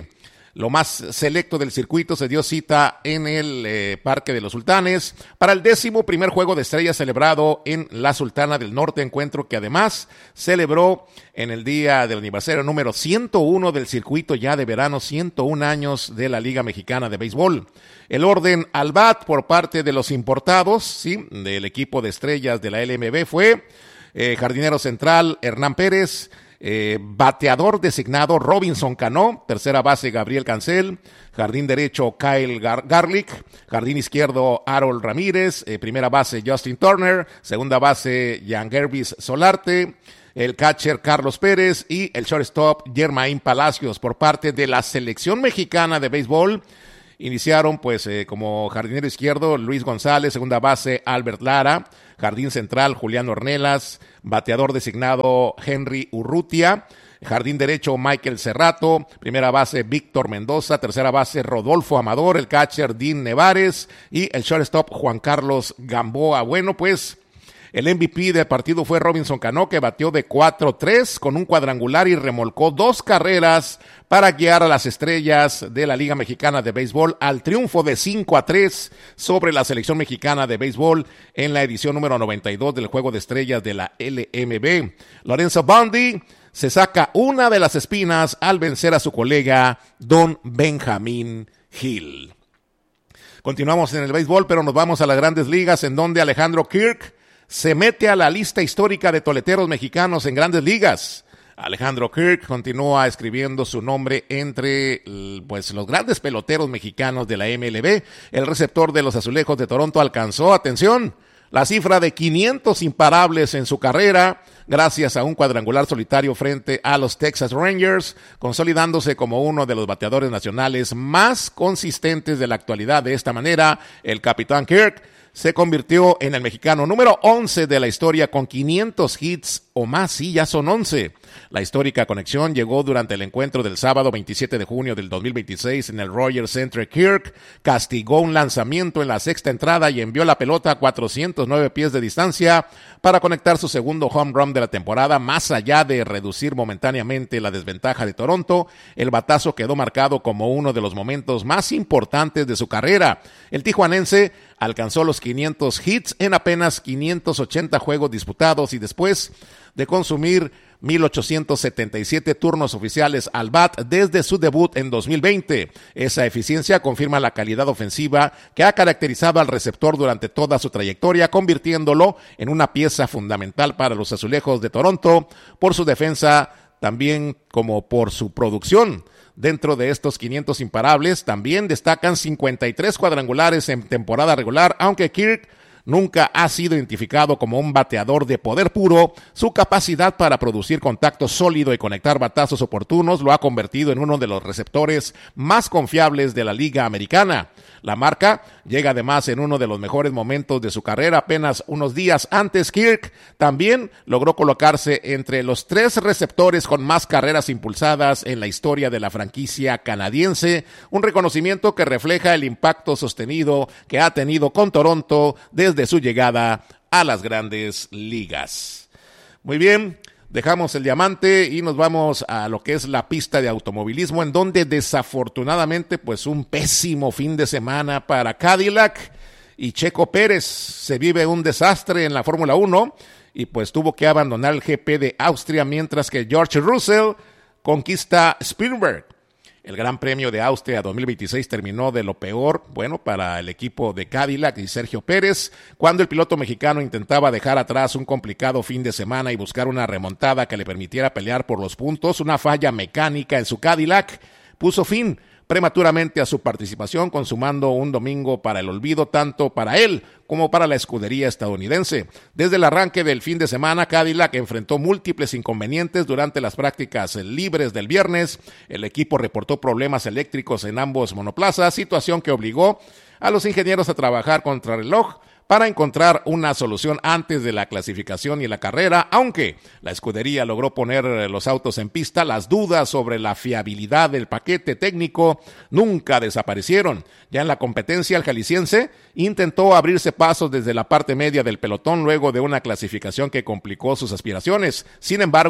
Lo más selecto del circuito se dio cita en el eh, Parque de los Sultanes para el décimo primer Juego de Estrellas celebrado en la Sultana del Norte, encuentro que además celebró en el día del aniversario número ciento uno del circuito ya de verano, ciento un años de la Liga Mexicana de Béisbol. El orden al bat por parte de los importados, sí, del equipo de estrellas de la L M B fue eh, jardinero central Hernán Pérez, Eh, bateador designado Robinson Cano, tercera base Gabriel Cancel, jardín derecho Kyle Gar- Garlick, jardín izquierdo Harold Ramírez, eh, primera base Justin Turner, segunda base Jan Gervis Solarte, el catcher Carlos Pérez y el shortstop Germain Palacios. Por parte de la selección mexicana de béisbol iniciaron pues eh, como jardinero izquierdo Luis González, segunda base Albert Lara, jardín central Julián Ornelas, bateador designado Henry Urrutia, jardín derecho Michael Cerrato, primera base Víctor Mendoza, tercera base Rodolfo Amador, el catcher Dean Nevares y el shortstop Juan Carlos Gamboa. Bueno, pues el M V P del partido fue Robinson Cano, que batió de cuatro tres con un cuadrangular y remolcó dos carreras para guiar a las estrellas de la Liga Mexicana de Béisbol al triunfo de cinco a tres sobre la selección mexicana de béisbol en la edición número noventa y dos del Juego de Estrellas de la L M B. Lorenzo Bundy se saca una de las espinas al vencer a su colega Don Benjamín Hill. Continuamos en el béisbol, pero nos vamos a las Grandes Ligas, en donde Alejandro Kirk se mete a la lista histórica de toleteros mexicanos en Grandes Ligas. Alejandro Kirk continúa escribiendo su nombre entre pues, los grandes peloteros mexicanos de la M L B. El receptor de los Azulejos de Toronto alcanzó, atención, la cifra de quinientos imparables en su carrera, gracias a un cuadrangular solitario frente a los Texas Rangers, consolidándose como uno de los bateadores nacionales más consistentes de la actualidad. De esta manera, el capitán Kirk se convirtió en el mexicano número once de la historia con quinientos hits o más, sí, ya son once. La histórica conexión llegó durante el encuentro del sábado veintisiete de junio del dos mil veintiséis en el Rogers Center. Kirk castigó un lanzamiento en la sexta entrada y envió la pelota a cuatrocientos nueve pies de distancia para conectar su segundo home run de la temporada. Más allá de reducir momentáneamente la desventaja de Toronto, el batazo quedó marcado como uno de los momentos más importantes de su carrera. El tijuanense alcanzó los quinientos hits en apenas quinientos ochenta juegos disputados y después de consumir mil ochocientos setenta y siete turnos oficiales al bat desde su debut en dos mil veinte. Esa eficiencia confirma la calidad ofensiva que ha caracterizado al receptor durante toda su trayectoria, convirtiéndolo en una pieza fundamental para los Azulejos de Toronto por su defensa, también como por su producción. Dentro de estos quinientos imparables también destacan cincuenta y tres cuadrangulares en temporada regular, aunque Kirk nunca ha sido identificado como un bateador de poder puro. Su capacidad para producir contacto sólido y conectar batazos oportunos lo ha convertido en uno de los receptores más confiables de la Liga Americana. La marca llega además en uno de los mejores momentos de su carrera. Apenas unos días antes, Kirk también logró colocarse entre los tres receptores con más carreras impulsadas en la historia de la franquicia canadiense, un reconocimiento que refleja el impacto sostenido que ha tenido con Toronto desde su llegada a las Grandes Ligas. Muy bien. Dejamos el diamante y nos vamos a lo que es la pista de automovilismo, en donde desafortunadamente pues un pésimo fin de semana para Cadillac y Checo Pérez. Se vive un desastre en la Fórmula uno y pues tuvo que abandonar el G P de Austria, mientras que George Russell conquista Spielberg. El Gran Premio de Austria dos mil veintiséis terminó de lo peor, bueno, para el equipo de Cadillac y Sergio Pérez, cuando el piloto mexicano intentaba dejar atrás un complicado fin de semana y buscar una remontada que le permitiera pelear por los puntos. Una falla mecánica en su Cadillac puso fin prematuramente a su participación, consumando un domingo para el olvido tanto para él como para la escudería estadounidense. Desde el arranque del fin de semana, Cadillac enfrentó múltiples inconvenientes durante las prácticas libres del viernes. El equipo reportó problemas eléctricos en ambos monoplazas, situación que obligó a los ingenieros a trabajar contrarreloj para encontrar una solución antes de la clasificación y la carrera. Aunque la escudería logró poner los autos en pista, las dudas sobre la fiabilidad del paquete técnico nunca desaparecieron. Ya en la competencia, el jalisciense intentó abrirse pasos desde la parte media del pelotón luego de una clasificación que complicó sus aspiraciones. Sin embargo,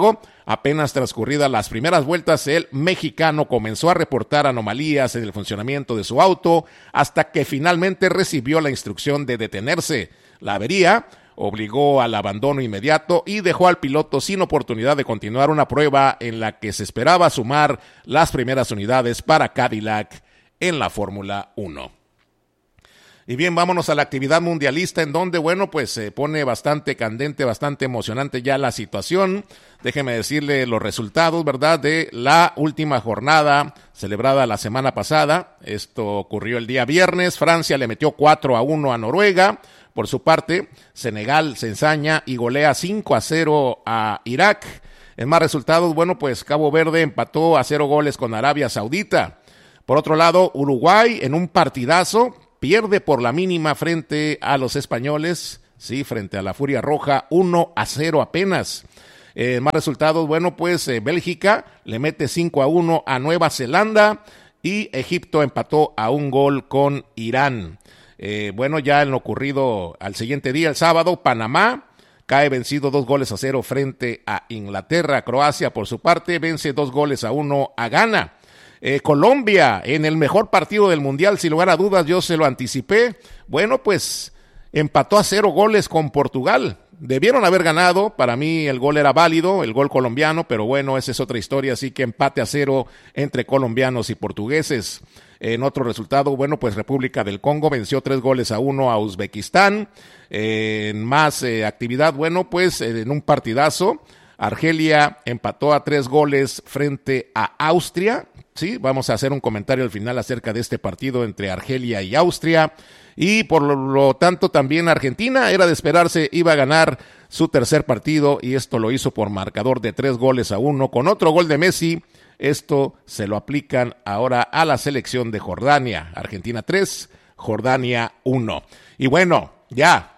Apenas transcurridas las primeras vueltas, el mexicano comenzó a reportar anomalías en el funcionamiento de su auto hasta que finalmente recibió la instrucción de detenerse. La avería obligó al abandono inmediato y dejó al piloto sin oportunidad de continuar una prueba en la que se esperaba sumar las primeras unidades para Cadillac en la Fórmula uno. Y bien, vámonos a la actividad mundialista, en donde, bueno, pues se pone bastante candente, bastante emocionante ya la situación. Déjeme decirle los resultados, ¿verdad?, de la última jornada celebrada la semana pasada. Esto ocurrió el día viernes. Francia le metió cuatro a uno a Noruega. Por su parte, Senegal se ensaña y golea cinco a cero a Irak. En más resultados, bueno, pues Cabo Verde empató a cero goles con Arabia Saudita. Por otro lado, Uruguay en un partidazo pierde por la mínima frente a los españoles, sí, frente a la Furia Roja, uno a cero apenas. Eh, más resultados, bueno, pues eh, Bélgica le mete cinco a uno a Nueva Zelanda y Egipto empató a un gol con Irán. Eh, bueno, ya en lo ocurrido al siguiente día, el sábado, Panamá cae vencido dos goles a cero frente a Inglaterra. Croacia, por su parte, vence dos goles a uno a Ghana. Eh, Colombia, en el mejor partido del Mundial, sin lugar a dudas, yo se lo anticipé. Bueno, pues empató a cero goles con Portugal. Debieron haber ganado, para mí el gol era válido, el gol colombiano, pero bueno, esa es otra historia, así que empate a cero entre colombianos y portugueses. En otro resultado, bueno, pues República del Congo venció tres goles a uno a Uzbekistán. Eh, en más eh, actividad, bueno, pues eh, en un partidazo, Argelia empató a tres goles frente a Austria. Sí, vamos a hacer un comentario al final acerca de este partido entre Argelia y Austria. Y por lo, lo tanto también Argentina, era de esperarse, iba a ganar su tercer partido y esto lo hizo por marcador de tres goles a uno con otro gol de Messi. Esto se lo aplican ahora a la selección de Jordania. Argentina tres, Jordania uno. Y bueno, ya.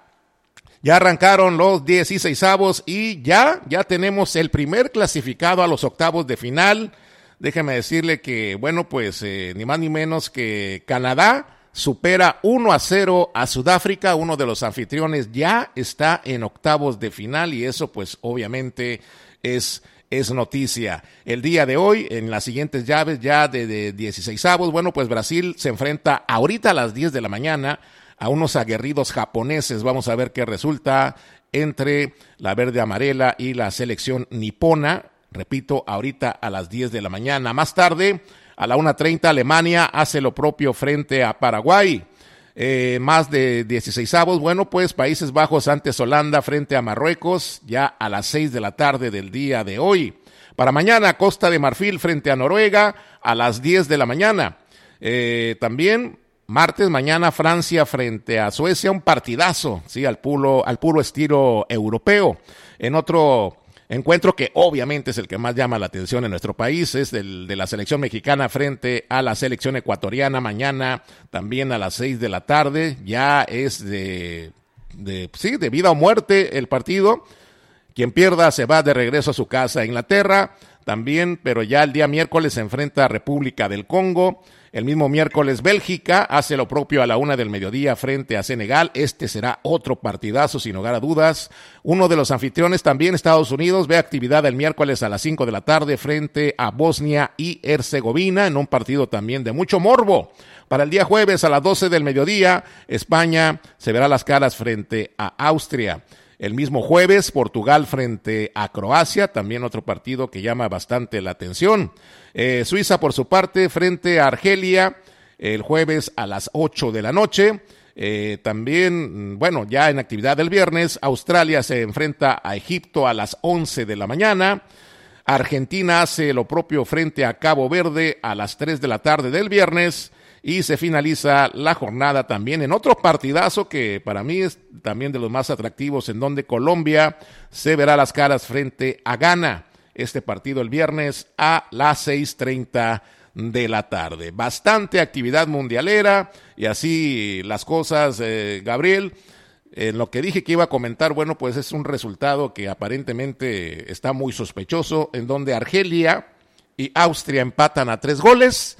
Ya arrancaron los dieciseisavos y ya, ya tenemos el primer clasificado a los octavos de final. Déjeme decirle que, bueno, pues eh, ni más ni menos que Canadá supera uno a cero a Sudáfrica, uno de los anfitriones ya está en octavos de final y eso pues obviamente es, es noticia. El día de hoy, en las siguientes llaves ya de, de dieciseisavos, bueno, pues Brasil se enfrenta ahorita a las diez de la mañana a unos aguerridos japoneses. Vamos a ver qué resulta entre la verde amarela y la selección nipona. Repito, ahorita a las diez de la mañana. Más tarde, a la una treinta, Alemania hace lo propio frente a Paraguay. Eh, más de dieciseisavos, bueno, pues Países Bajos ante Holanda frente a Marruecos, ya a las seis de la tarde del día de hoy. Para mañana, Costa de Marfil frente a Noruega a las diez de la mañana. Eh, también, martes, mañana, Francia frente a Suecia, un partidazo, sí, al puro, al puro estilo europeo. En otro encuentro que obviamente es el que más llama la atención en nuestro país, es el de la selección mexicana frente a la selección ecuatoriana, mañana también a las seis de la tarde, ya es de, de, sí, de vida o muerte el partido, quien pierda se va de regreso a su casa a Inglaterra, también, pero ya el día miércoles se enfrenta a República del Congo. El mismo miércoles Bélgica hace lo propio a la una del mediodía frente a Senegal. Este será otro partidazo sin lugar a dudas. Uno de los anfitriones también, Estados Unidos, ve actividad el miércoles a las cinco de la tarde frente a Bosnia y Herzegovina en un partido también de mucho morbo. Para el día jueves a las doce del mediodía, España se verá las caras frente a Austria. El mismo jueves, Portugal frente a Croacia, también otro partido que llama bastante la atención. Eh, Suiza, por su parte, frente a Argelia, el jueves a las ocho de la noche. Eh, también, bueno, ya en actividad del viernes, Australia se enfrenta a Egipto a las once de la mañana. Argentina hace lo propio frente a Cabo Verde a las tres de la tarde del viernes. Y se finaliza la jornada también en otro partidazo que para mí es también de los más atractivos, en donde Colombia se verá las caras frente a Ghana. Este partido el viernes a las seis treinta de la tarde. Bastante actividad mundialera y así las cosas, eh, Gabriel. En lo que dije que iba a comentar, bueno, pues es un resultado que aparentemente está muy sospechoso, en donde Argelia y Austria empatan a tres goles.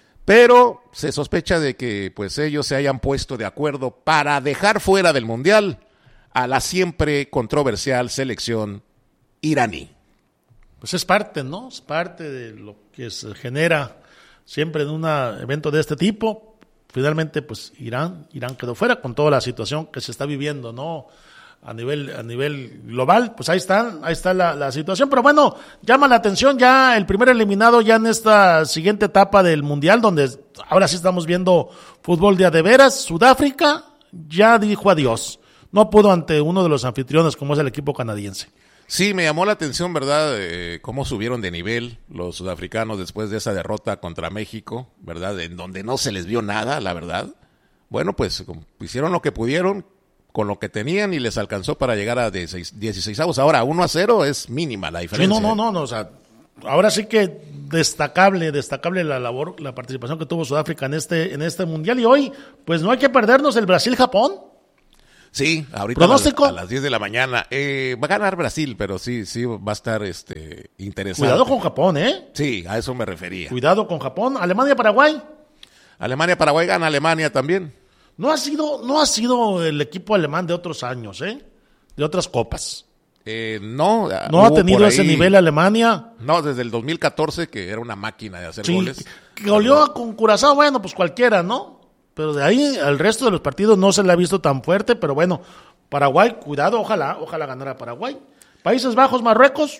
Pero se sospecha de que pues ellos se hayan puesto de acuerdo para dejar fuera del Mundial a la siempre controversial selección iraní. pues es parte, ¿no? Es parte de lo que se genera siempre en un evento de este tipo. Finalmente, pues Irán, Irán quedó fuera con toda la situación que se está viviendo, ¿no? A nivel, a nivel global, pues ahí está, ahí está la, la situación. Pero bueno, llama la atención ya el primer eliminado ya en esta siguiente etapa del Mundial, donde ahora sí estamos viendo fútbol de a de veras. Sudáfrica ya dijo adiós. No pudo ante uno de los anfitriones como es el equipo canadiense. Sí, me llamó la atención, ¿verdad? Eh, cómo subieron de nivel los sudafricanos después de esa derrota contra México, ¿verdad? En donde no se les vio nada, la verdad. Bueno, pues hicieron lo que pudieron con lo que tenían y les alcanzó para llegar a dieciseisavos. Ahora, uno a cero es mínima la diferencia. Sí, no, no, no, no, o sea, ahora sí que destacable, destacable la labor, la participación que tuvo Sudáfrica en este, en este mundial. Y hoy, pues no hay que perdernos el Brasil-Japón. Sí, ahorita ¿Pronóstico? a las, a las diez de la mañana. Eh, va a ganar Brasil, pero sí, sí va a estar este interesante. Cuidado con Japón, ¿eh? Sí, a eso me refería. Cuidado con Japón. Alemania-Paraguay. Alemania-Paraguay gana Alemania también. No ha sido, no ha sido el equipo alemán de otros años, ¿eh? De otras copas. Eh, no. No ha tenido ese nivel Alemania. No, desde el dos mil catorce, que era una máquina de hacer sí, goles. Que goleó con Curazao, bueno, pues cualquiera, ¿no? Pero de ahí al resto de los partidos no se le ha visto tan fuerte, pero bueno, Paraguay, cuidado, ojalá, ojalá ganara Paraguay. Países Bajos, Marruecos.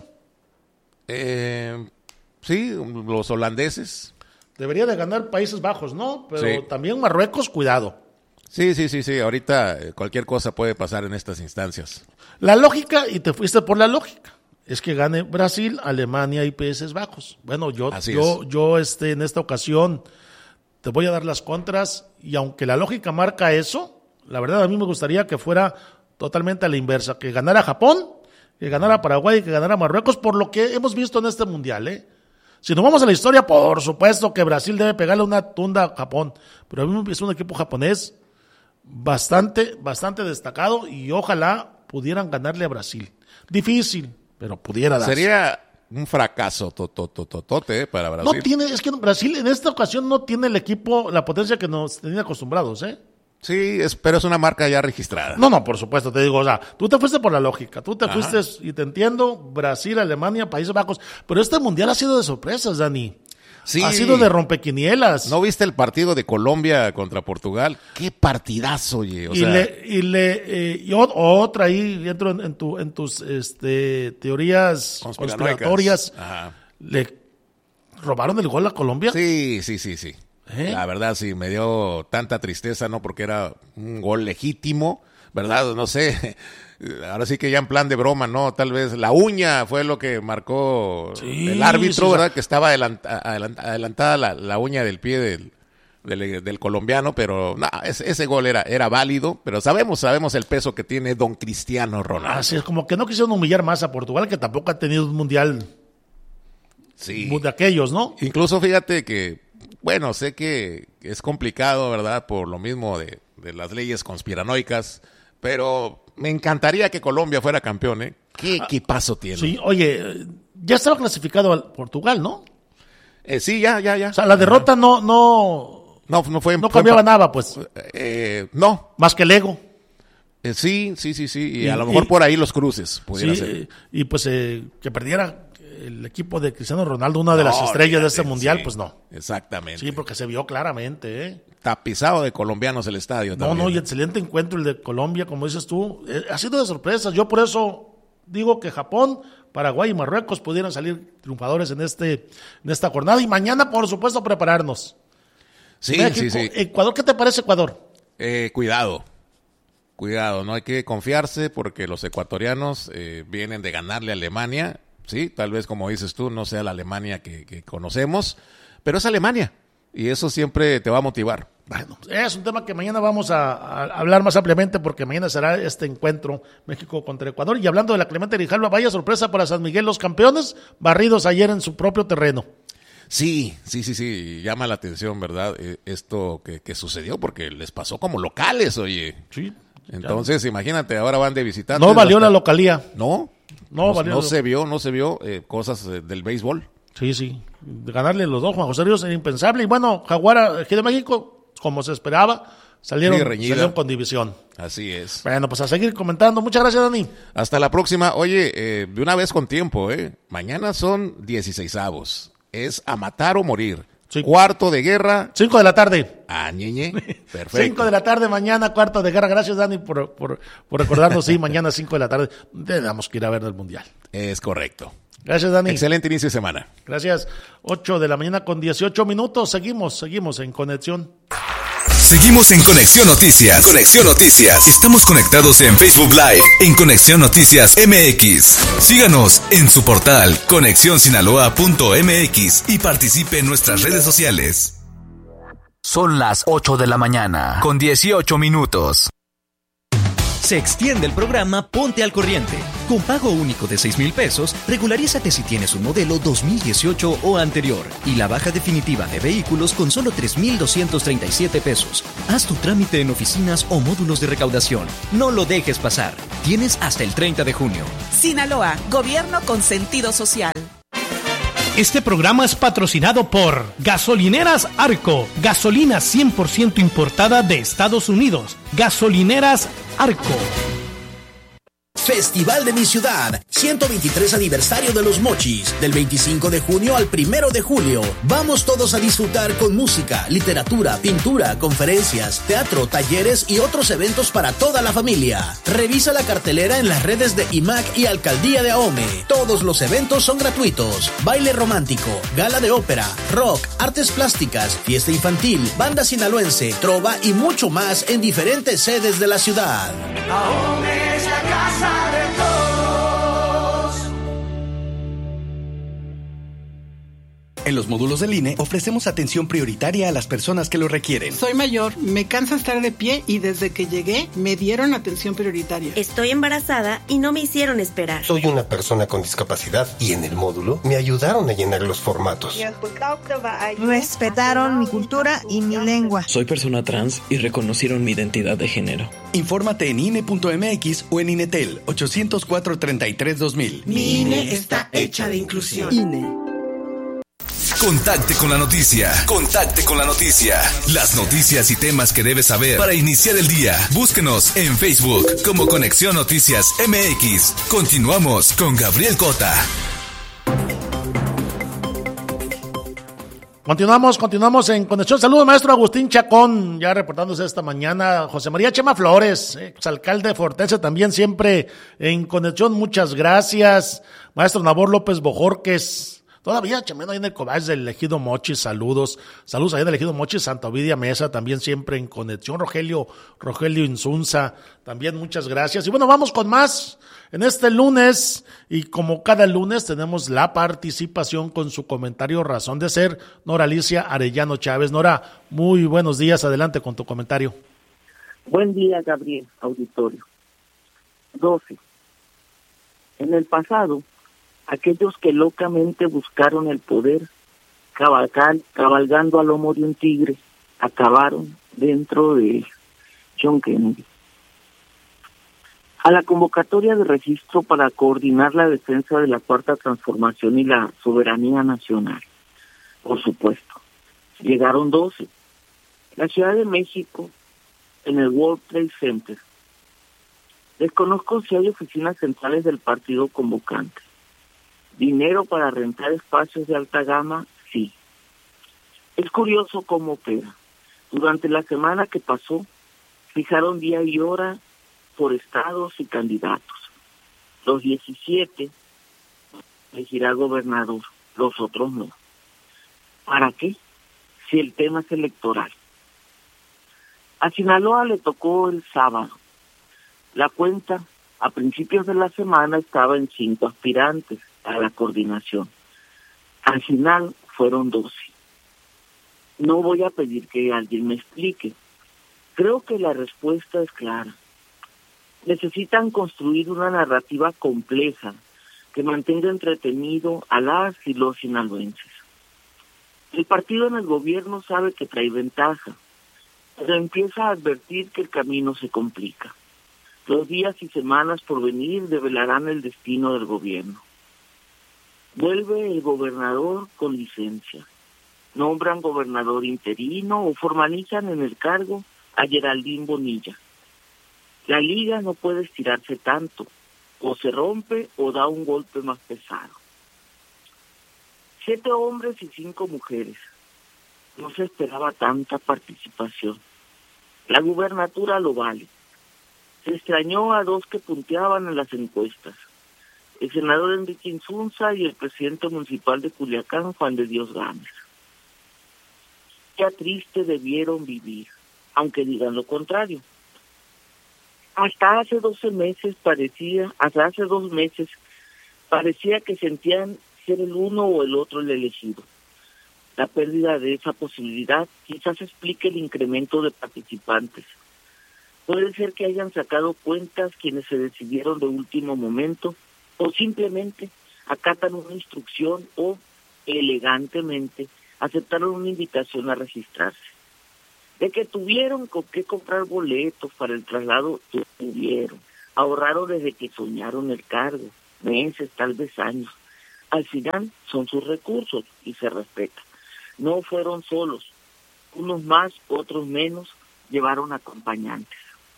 Eh, sí, los holandeses. Debería de ganar Países Bajos, ¿no? Pero sí. También Marruecos, cuidado. Sí, sí, sí, sí, ahorita cualquier cosa puede pasar en estas instancias. La lógica, y te fuiste por la lógica, es que gane Brasil, Alemania y Países Bajos. Bueno, yo, Así yo, es. yo este, en esta ocasión te voy a dar las contras, y aunque la lógica marca eso, la verdad a mí me gustaría que fuera totalmente a la inversa, que ganara Japón, que ganara Paraguay y que ganara Marruecos, por lo que hemos visto en este mundial, ¿eh? Si nos vamos a la historia, por supuesto que Brasil debe pegarle una tunda a Japón, pero a mí es un equipo japonés bastante, bastante destacado, y ojalá pudieran ganarle a Brasil. Difícil, pero pudiera darse. Sería un fracaso totototote para Brasil. No tiene, es que Brasil en esta ocasión no tiene el equipo, la potencia que nos tenían acostumbrados, ¿eh? Sí, es, pero es una marca ya registrada. No, no, por supuesto, te digo, o sea, tú te fuiste por la lógica, tú te Ajá. fuiste, y te entiendo, Brasil, Alemania, Países Bajos, pero este mundial ha sido de sorpresas, Dani. Sí. Ha sido de rompequinielas. ¿No viste el partido de Colombia contra Portugal? ¡Qué partidazo, oye! O y, sea, le, y le, eh, y o- otra ahí, entro en, en, tu, en tus este, teorías conspiranoicas. conspiratorias, Ajá. le robaron el gol a Colombia. Sí, sí, sí, sí. ¿Eh? La verdad sí, me dio tanta tristeza, ¿no? Porque era un gol legítimo, ¿verdad? No sé, ahora sí que ya en plan de broma, ¿no? Tal vez la uña fue lo que marcó Sí, el árbitro, sí, ¿verdad? Que estaba adelanta- adelant- adelantada la, la uña del pie del, del, del colombiano, pero no, ese, ese gol era, era válido, pero sabemos, sabemos el peso que tiene don Cristiano Ronaldo. Así es, como que no quisieron humillar más a Portugal, que tampoco ha tenido un mundial Sí. de aquellos, ¿no? Incluso fíjate que, bueno, sé que es complicado, ¿verdad? Por lo mismo de, de las leyes conspiranoicas, pero me encantaría que Colombia fuera campeón, ¿eh? ¿Qué equipazo tiene? Sí, oye, ya estaba clasificado al Portugal, ¿no? Eh, sí, ya, ya, ya. O sea, la derrota no, no, No, no fue... no fue cambiaba pa- nada, pues, Eh, no. más que el ego. Eh, sí, sí, sí, sí. Y, Y- a lo mejor y- por ahí los cruces pudiera Sí, ser. eh, y pues eh, que perdiera el equipo de Cristiano Ronaldo, una de No, las estrellas de este olvídate, mundial, sí, pues no. Exactamente. Sí, porque se vio claramente, ¿eh? Tapizado de colombianos el estadio No, también. no, y excelente encuentro el de Colombia, como dices tú. Eh, ha sido de sorpresas. Yo por eso digo que Japón, Paraguay y Marruecos pudieran salir triunfadores en este en esta jornada. Y mañana, por supuesto, prepararnos. Sí, México, sí, sí. Ecuador, ¿qué te parece Ecuador? Eh, cuidado, cuidado, no hay que confiarse porque los ecuatorianos eh, vienen de ganarle a Alemania, sí, tal vez como dices tú, no sea la Alemania que, que conocemos, pero es Alemania y eso siempre te va a motivar. Bueno, es un tema que mañana vamos a, a hablar más ampliamente porque mañana será este encuentro México contra Ecuador. Y hablando de la Clemente Grijalva, vaya sorpresa para San Miguel, los campeones, barridos ayer en su propio terreno. Sí, sí, sí, sí, llama la atención, ¿verdad? Eh, esto que, que sucedió porque les pasó como locales, oye. Sí. Entonces, imagínate, ahora van de visitantes. No valió hasta- la localía. No, No no, valió no la- se vio, no se vio eh, cosas eh, del béisbol. Sí, sí. Ganarle los dos, Juan José Ríos, era impensable. Y bueno, Jaguar, aquí de México, como se esperaba, Salieron, sí, reñida. salieron con división. Así es. Bueno, pues a seguir comentando. Muchas gracias, Dani. Hasta la próxima. Oye, eh, de una vez con tiempo, ¿eh? Mañana son dieciseisavos. Es a matar o morir. Sí. Cuarto de guerra. Cinco de la tarde. Ah, ñeñe. Perfecto. Cinco de la tarde mañana, cuarto de guerra. Gracias, Dani, por, por, por recordarnos. Sí, mañana cinco de la tarde. Tenemos que ir a ver el Mundial. Es correcto. Gracias, Dani. Excelente inicio de semana. Gracias. Ocho de la mañana con dieciocho minutos. Seguimos, seguimos en conexión. Seguimos en Conexión Noticias. Conexión Noticias. Estamos conectados en Facebook Live en Conexión Noticias M X. Síganos en su portal conexión sinaloa punto m x y participe en nuestras redes sociales. Son las ocho de la mañana con dieciocho minutos. Se extiende el programa Ponte al Corriente. Con pago único de seis mil pesos, regularízate si tienes un modelo dos mil dieciocho o anterior. Y la baja definitiva de vehículos con solo tres mil doscientos treinta y siete pesos. Haz tu trámite en oficinas o módulos de recaudación. No lo dejes pasar. Tienes hasta el treinta de junio. Sinaloa, gobierno con sentido social. Este programa es patrocinado por Gasolineras Arco, gasolina cien por ciento importada de Estados Unidos. Gasolineras Arco. Festival de mi ciudad, ciento veintitrés aniversario de los Mochis, del veinticinco de junio al primero de julio. Vamos todos a disfrutar con música, literatura, pintura, conferencias, teatro, talleres y otros eventos para toda la familia. Revisa la cartelera en las redes de I M A C y Alcaldía de Ahome. Todos los eventos son gratuitos. Baile romántico, gala de ópera, rock, artes plásticas, fiesta infantil, banda sinaloense, trova y mucho más en diferentes sedes de la ciudad. Ahome es la casa de todos. En los módulos del I N E ofrecemos atención prioritaria a las personas que lo requieren. Soy mayor, me cansa estar de pie y desde que llegué me dieron atención prioritaria. Estoy embarazada y no me hicieron esperar. Soy una persona con discapacidad y en el módulo me ayudaron a llenar los formatos. Respetaron mi cultura y mi lengua. Soy persona trans y reconocieron mi identidad de género. Infórmate en I N E punto m x o en Inetel ochocientos cuatro treinta y tres dos mil. Mi I N E está hecha de inclusión. I N E. Contacte con la noticia. Contacte con la noticia. Las noticias y temas que debes saber para iniciar el día. Búsquenos en Facebook como Conexión Noticias M X. Continuamos con Gabriel Cota. Continuamos, continuamos en conexión. Saludos, maestro Agustín Chacón, ya reportándose esta mañana. José María Chema Flores, exalcalde de Fortense, también siempre en conexión. Muchas gracias. Maestro Nabor López Bojorques. Todavía chambeando ahí en el Cobás del Ejido Mochis, saludos, saludos ahí en el Ejido Mochis, Santa Ovidia Mesa, también siempre en conexión, Rogelio, Rogelio Insunza, también muchas gracias. Y bueno, vamos con más en este lunes, y como cada lunes tenemos la participación con su comentario Razón de Ser, Nora Alicia Arellano Chávez. Nora, muy buenos días, adelante con tu comentario. Buen día, Gabriel, auditorio. doce. En el pasado, aquellos que locamente buscaron el poder, cabalgar, cabalgando a lomo de un tigre, acabaron dentro de John Kennedy. A la convocatoria de registro para coordinar la defensa de la Cuarta Transformación y la soberanía nacional, por supuesto, llegaron doce. La Ciudad de México, en el World Trade Center. Desconozco si hay oficinas centrales del partido convocante. Dinero para rentar espacios de alta gama, sí. Es curioso cómo opera. Durante la semana que pasó, fijaron día y hora por estados y candidatos. Los diecisiete elegirá gobernador, los otros no. ¿Para qué? Si el tema es electoral. A Sinaloa le tocó el sábado. La cuenta a principios de la semana estaba en cinco aspirantes a la coordinación. Al final fueron doce. No voy a pedir que alguien me explique. Creo que la respuesta es clara. Necesitan construir una narrativa compleja que mantenga entretenido a las y los sinaloenses. El partido en el gobierno sabe que trae ventaja, pero empieza a advertir que el camino se complica. Los días y semanas por venir develarán el destino del gobierno. Vuelve el gobernador con licencia. Nombran gobernador interino o formalizan en el cargo a Geraldine Bonilla. La liga no puede estirarse tanto, o se rompe o da un golpe más pesado. Siete hombres y cinco mujeres. No se esperaba tanta participación. La gubernatura lo vale. Se extrañó a dos que punteaban en las encuestas. El senador Enrique Insunza y el presidente municipal de Culiacán, Juan de Dios Gámez. Qué triste debieron vivir, aunque digan lo contrario. Hasta hace doce meses parecía, hasta hace dos meses, parecía que sentían ser el uno o el otro el elegido. La pérdida de esa posibilidad quizás explique el incremento de participantes. Puede ser que hayan sacado cuentas quienes se decidieron de último momento, o simplemente acatan una instrucción o elegantemente aceptaron una invitación a registrarse. De que tuvieron con qué comprar boletos para el traslado, tuvieron. Ahorraron desde que soñaron el cargo, meses, tal vez años. Al final son sus recursos y se respeta. No fueron solos, unos más, otros menos, llevaron acompañantes.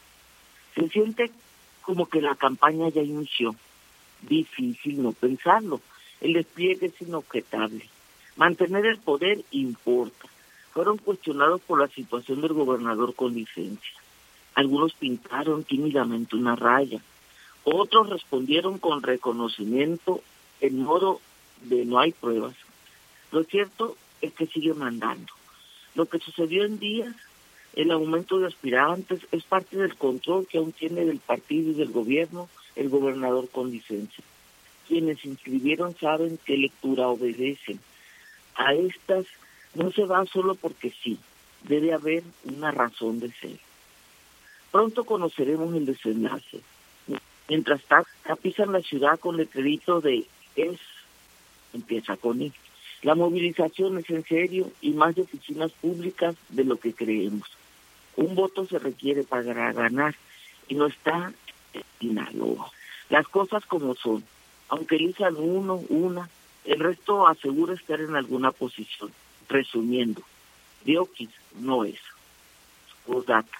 Se siente como que la campaña ya inició. Difícil no pensarlo, el despliegue es inobjetable. Mantener el poder importa. Fueron cuestionados por la situación del gobernador con licencia. Algunos pintaron tímidamente una raya, otros respondieron con reconocimiento en modo de no hay pruebas. Lo cierto es que sigue mandando. Lo que sucedió en días, el aumento de aspirantes, es parte del control que aún tiene del partido y del gobierno el gobernador con licencia. Quienes se inscribieron saben qué lectura obedecen. A estas no se va solo porque sí, debe haber una razón de ser. Pronto conoceremos el desenlace. Mientras tanto, tapizan la ciudad con letreritos de es, empieza con I. La movilización es en serio y más de oficinas públicas de lo que creemos. Un voto se requiere para ganar y no está en Sinaloa. Las cosas como son, aunque elijan uno, una, el resto asegura estar en alguna posición. Resumiendo, Dioquis no es. Postdata.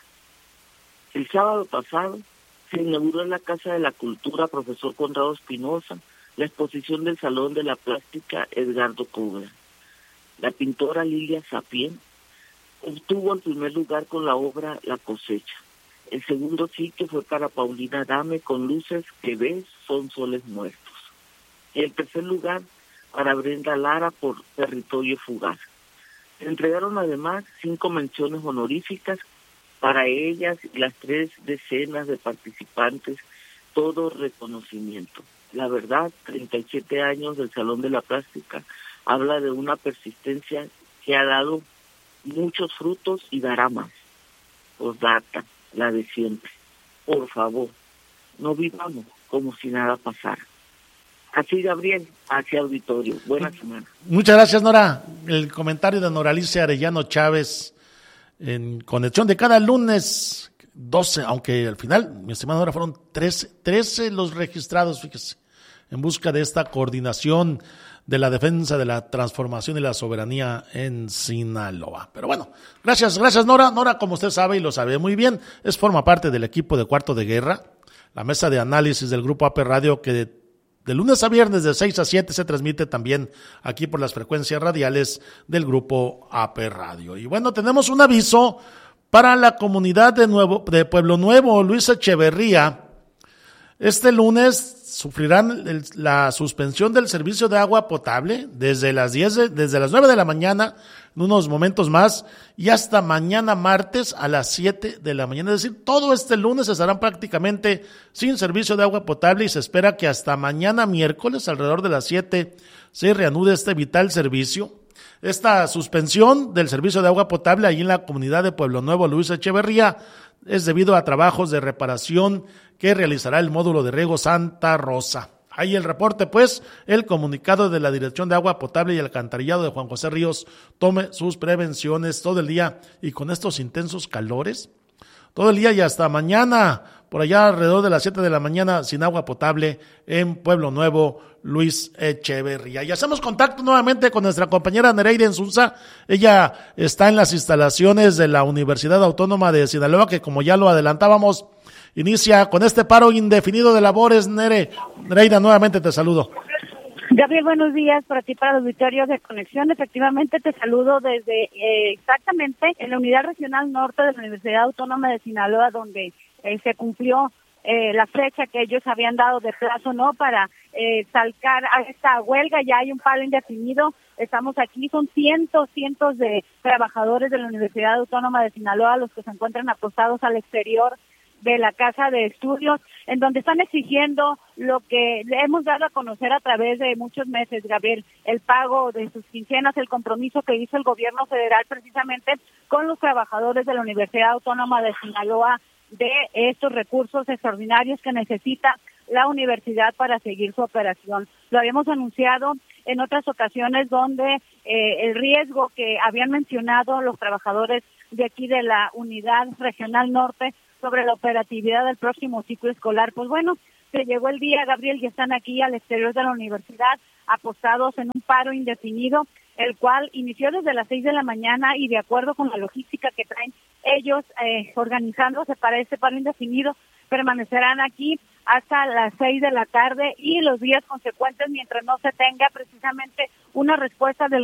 El sábado pasado se inauguró en la Casa de la Cultura Profesor Conrado Espinosa la exposición del Salón de la Plástica Edgardo Cobra. La pintora Lilia Sapien obtuvo el primer lugar con la obra La Cosecha. El segundo sitio fue para Paulina Dame con Luces que ves son soles muertos. El tercer lugar para Brenda Lara por Territorio Fugaz. Se entregaron además cinco menciones honoríficas para ellas y las tres decenas de participantes, todo reconocimiento. La verdad, treinta y siete años del Salón de la Plástica habla de una persistencia que ha dado muchos frutos y dará más. Postdata, la de siempre. Por favor, no vivamos como si nada pasara. Así, Gabriel, hacia auditorio. Buena semana. Muchas gracias, Nora. El comentario de Nora Alicia Arellano Chávez en conexión de cada lunes, doce, aunque al final, mi estimada Nora, fueron trece, trece los registrados, fíjese, en busca de esta coordinación de la defensa de la transformación y la soberanía en Sinaloa. Pero bueno, gracias, gracias Nora. Nora, como usted sabe y lo sabe muy bien, es forma parte del equipo de Cuarto de Guerra, la mesa de análisis del Grupo A P Radio que de De lunes a viernes de seis a siete se transmite también aquí por las frecuencias radiales del Grupo A P Radio. Y bueno, tenemos un aviso para la comunidad de, Nuevo, de Pueblo Nuevo, Luis Echeverría. Este lunes sufrirán el, la suspensión del servicio de agua potable desde las diez de, desde las nueve de la mañana, en unos momentos más, y hasta mañana martes a las siete de la mañana. Es decir, todo este lunes estarán prácticamente sin servicio de agua potable y se espera que hasta mañana miércoles, alrededor de las siete, se reanude este vital servicio. Esta suspensión del servicio de agua potable allí en la comunidad de Pueblo Nuevo, Luis Echeverría, es debido a trabajos de reparación que realizará el módulo de riego Santa Rosa. Ahí el reporte, pues, el comunicado de la Dirección de Agua Potable y Alcantarillado de Juan José Ríos. Tome sus prevenciones todo el día y con estos intensos calores, todo el día y hasta mañana por allá alrededor de las siete de la mañana sin agua potable en Pueblo Nuevo, Luis Echeverría. Y hacemos contacto nuevamente con nuestra compañera Nereida Insunza. Ella está en las instalaciones de la Universidad Autónoma de Sinaloa, que como ya lo adelantábamos, inicia con este paro indefinido de labores. Nere, Nereida, nuevamente te saludo. Gabriel, buenos días para ti, para los auditorios de Conexión. Efectivamente, te saludo desde eh, exactamente en la Unidad Regional Norte de la Universidad Autónoma de Sinaloa, donde eh, se cumplió eh, la fecha que ellos habían dado de plazo, ¿no?, para eh, salcar a esta huelga. Ya hay un paro indefinido. Estamos aquí, son cientos, cientos de trabajadores de la Universidad Autónoma de Sinaloa los que se encuentran apostados al exterior de la Casa de Estudios, en donde están exigiendo lo que le hemos dado a conocer a través de muchos meses, Gabriel, el pago de sus quincenas, el compromiso que hizo el gobierno federal precisamente con los trabajadores de la Universidad Autónoma de Sinaloa de estos recursos extraordinarios que necesita la universidad para seguir su operación. Lo habíamos anunciado en otras ocasiones donde eh, el riesgo que habían mencionado los trabajadores de aquí de la Unidad Regional Norte sobre la operatividad del próximo ciclo escolar. Pues bueno, se llegó el día, Gabriel, y están aquí al exterior de la universidad apostados en un paro indefinido, el cual inició desde las seis de la mañana y de acuerdo con la logística que traen ellos eh, organizándose para este paro indefinido, permanecerán aquí hasta las seis de la tarde y los días consecuentes mientras no se tenga precisamente una respuesta del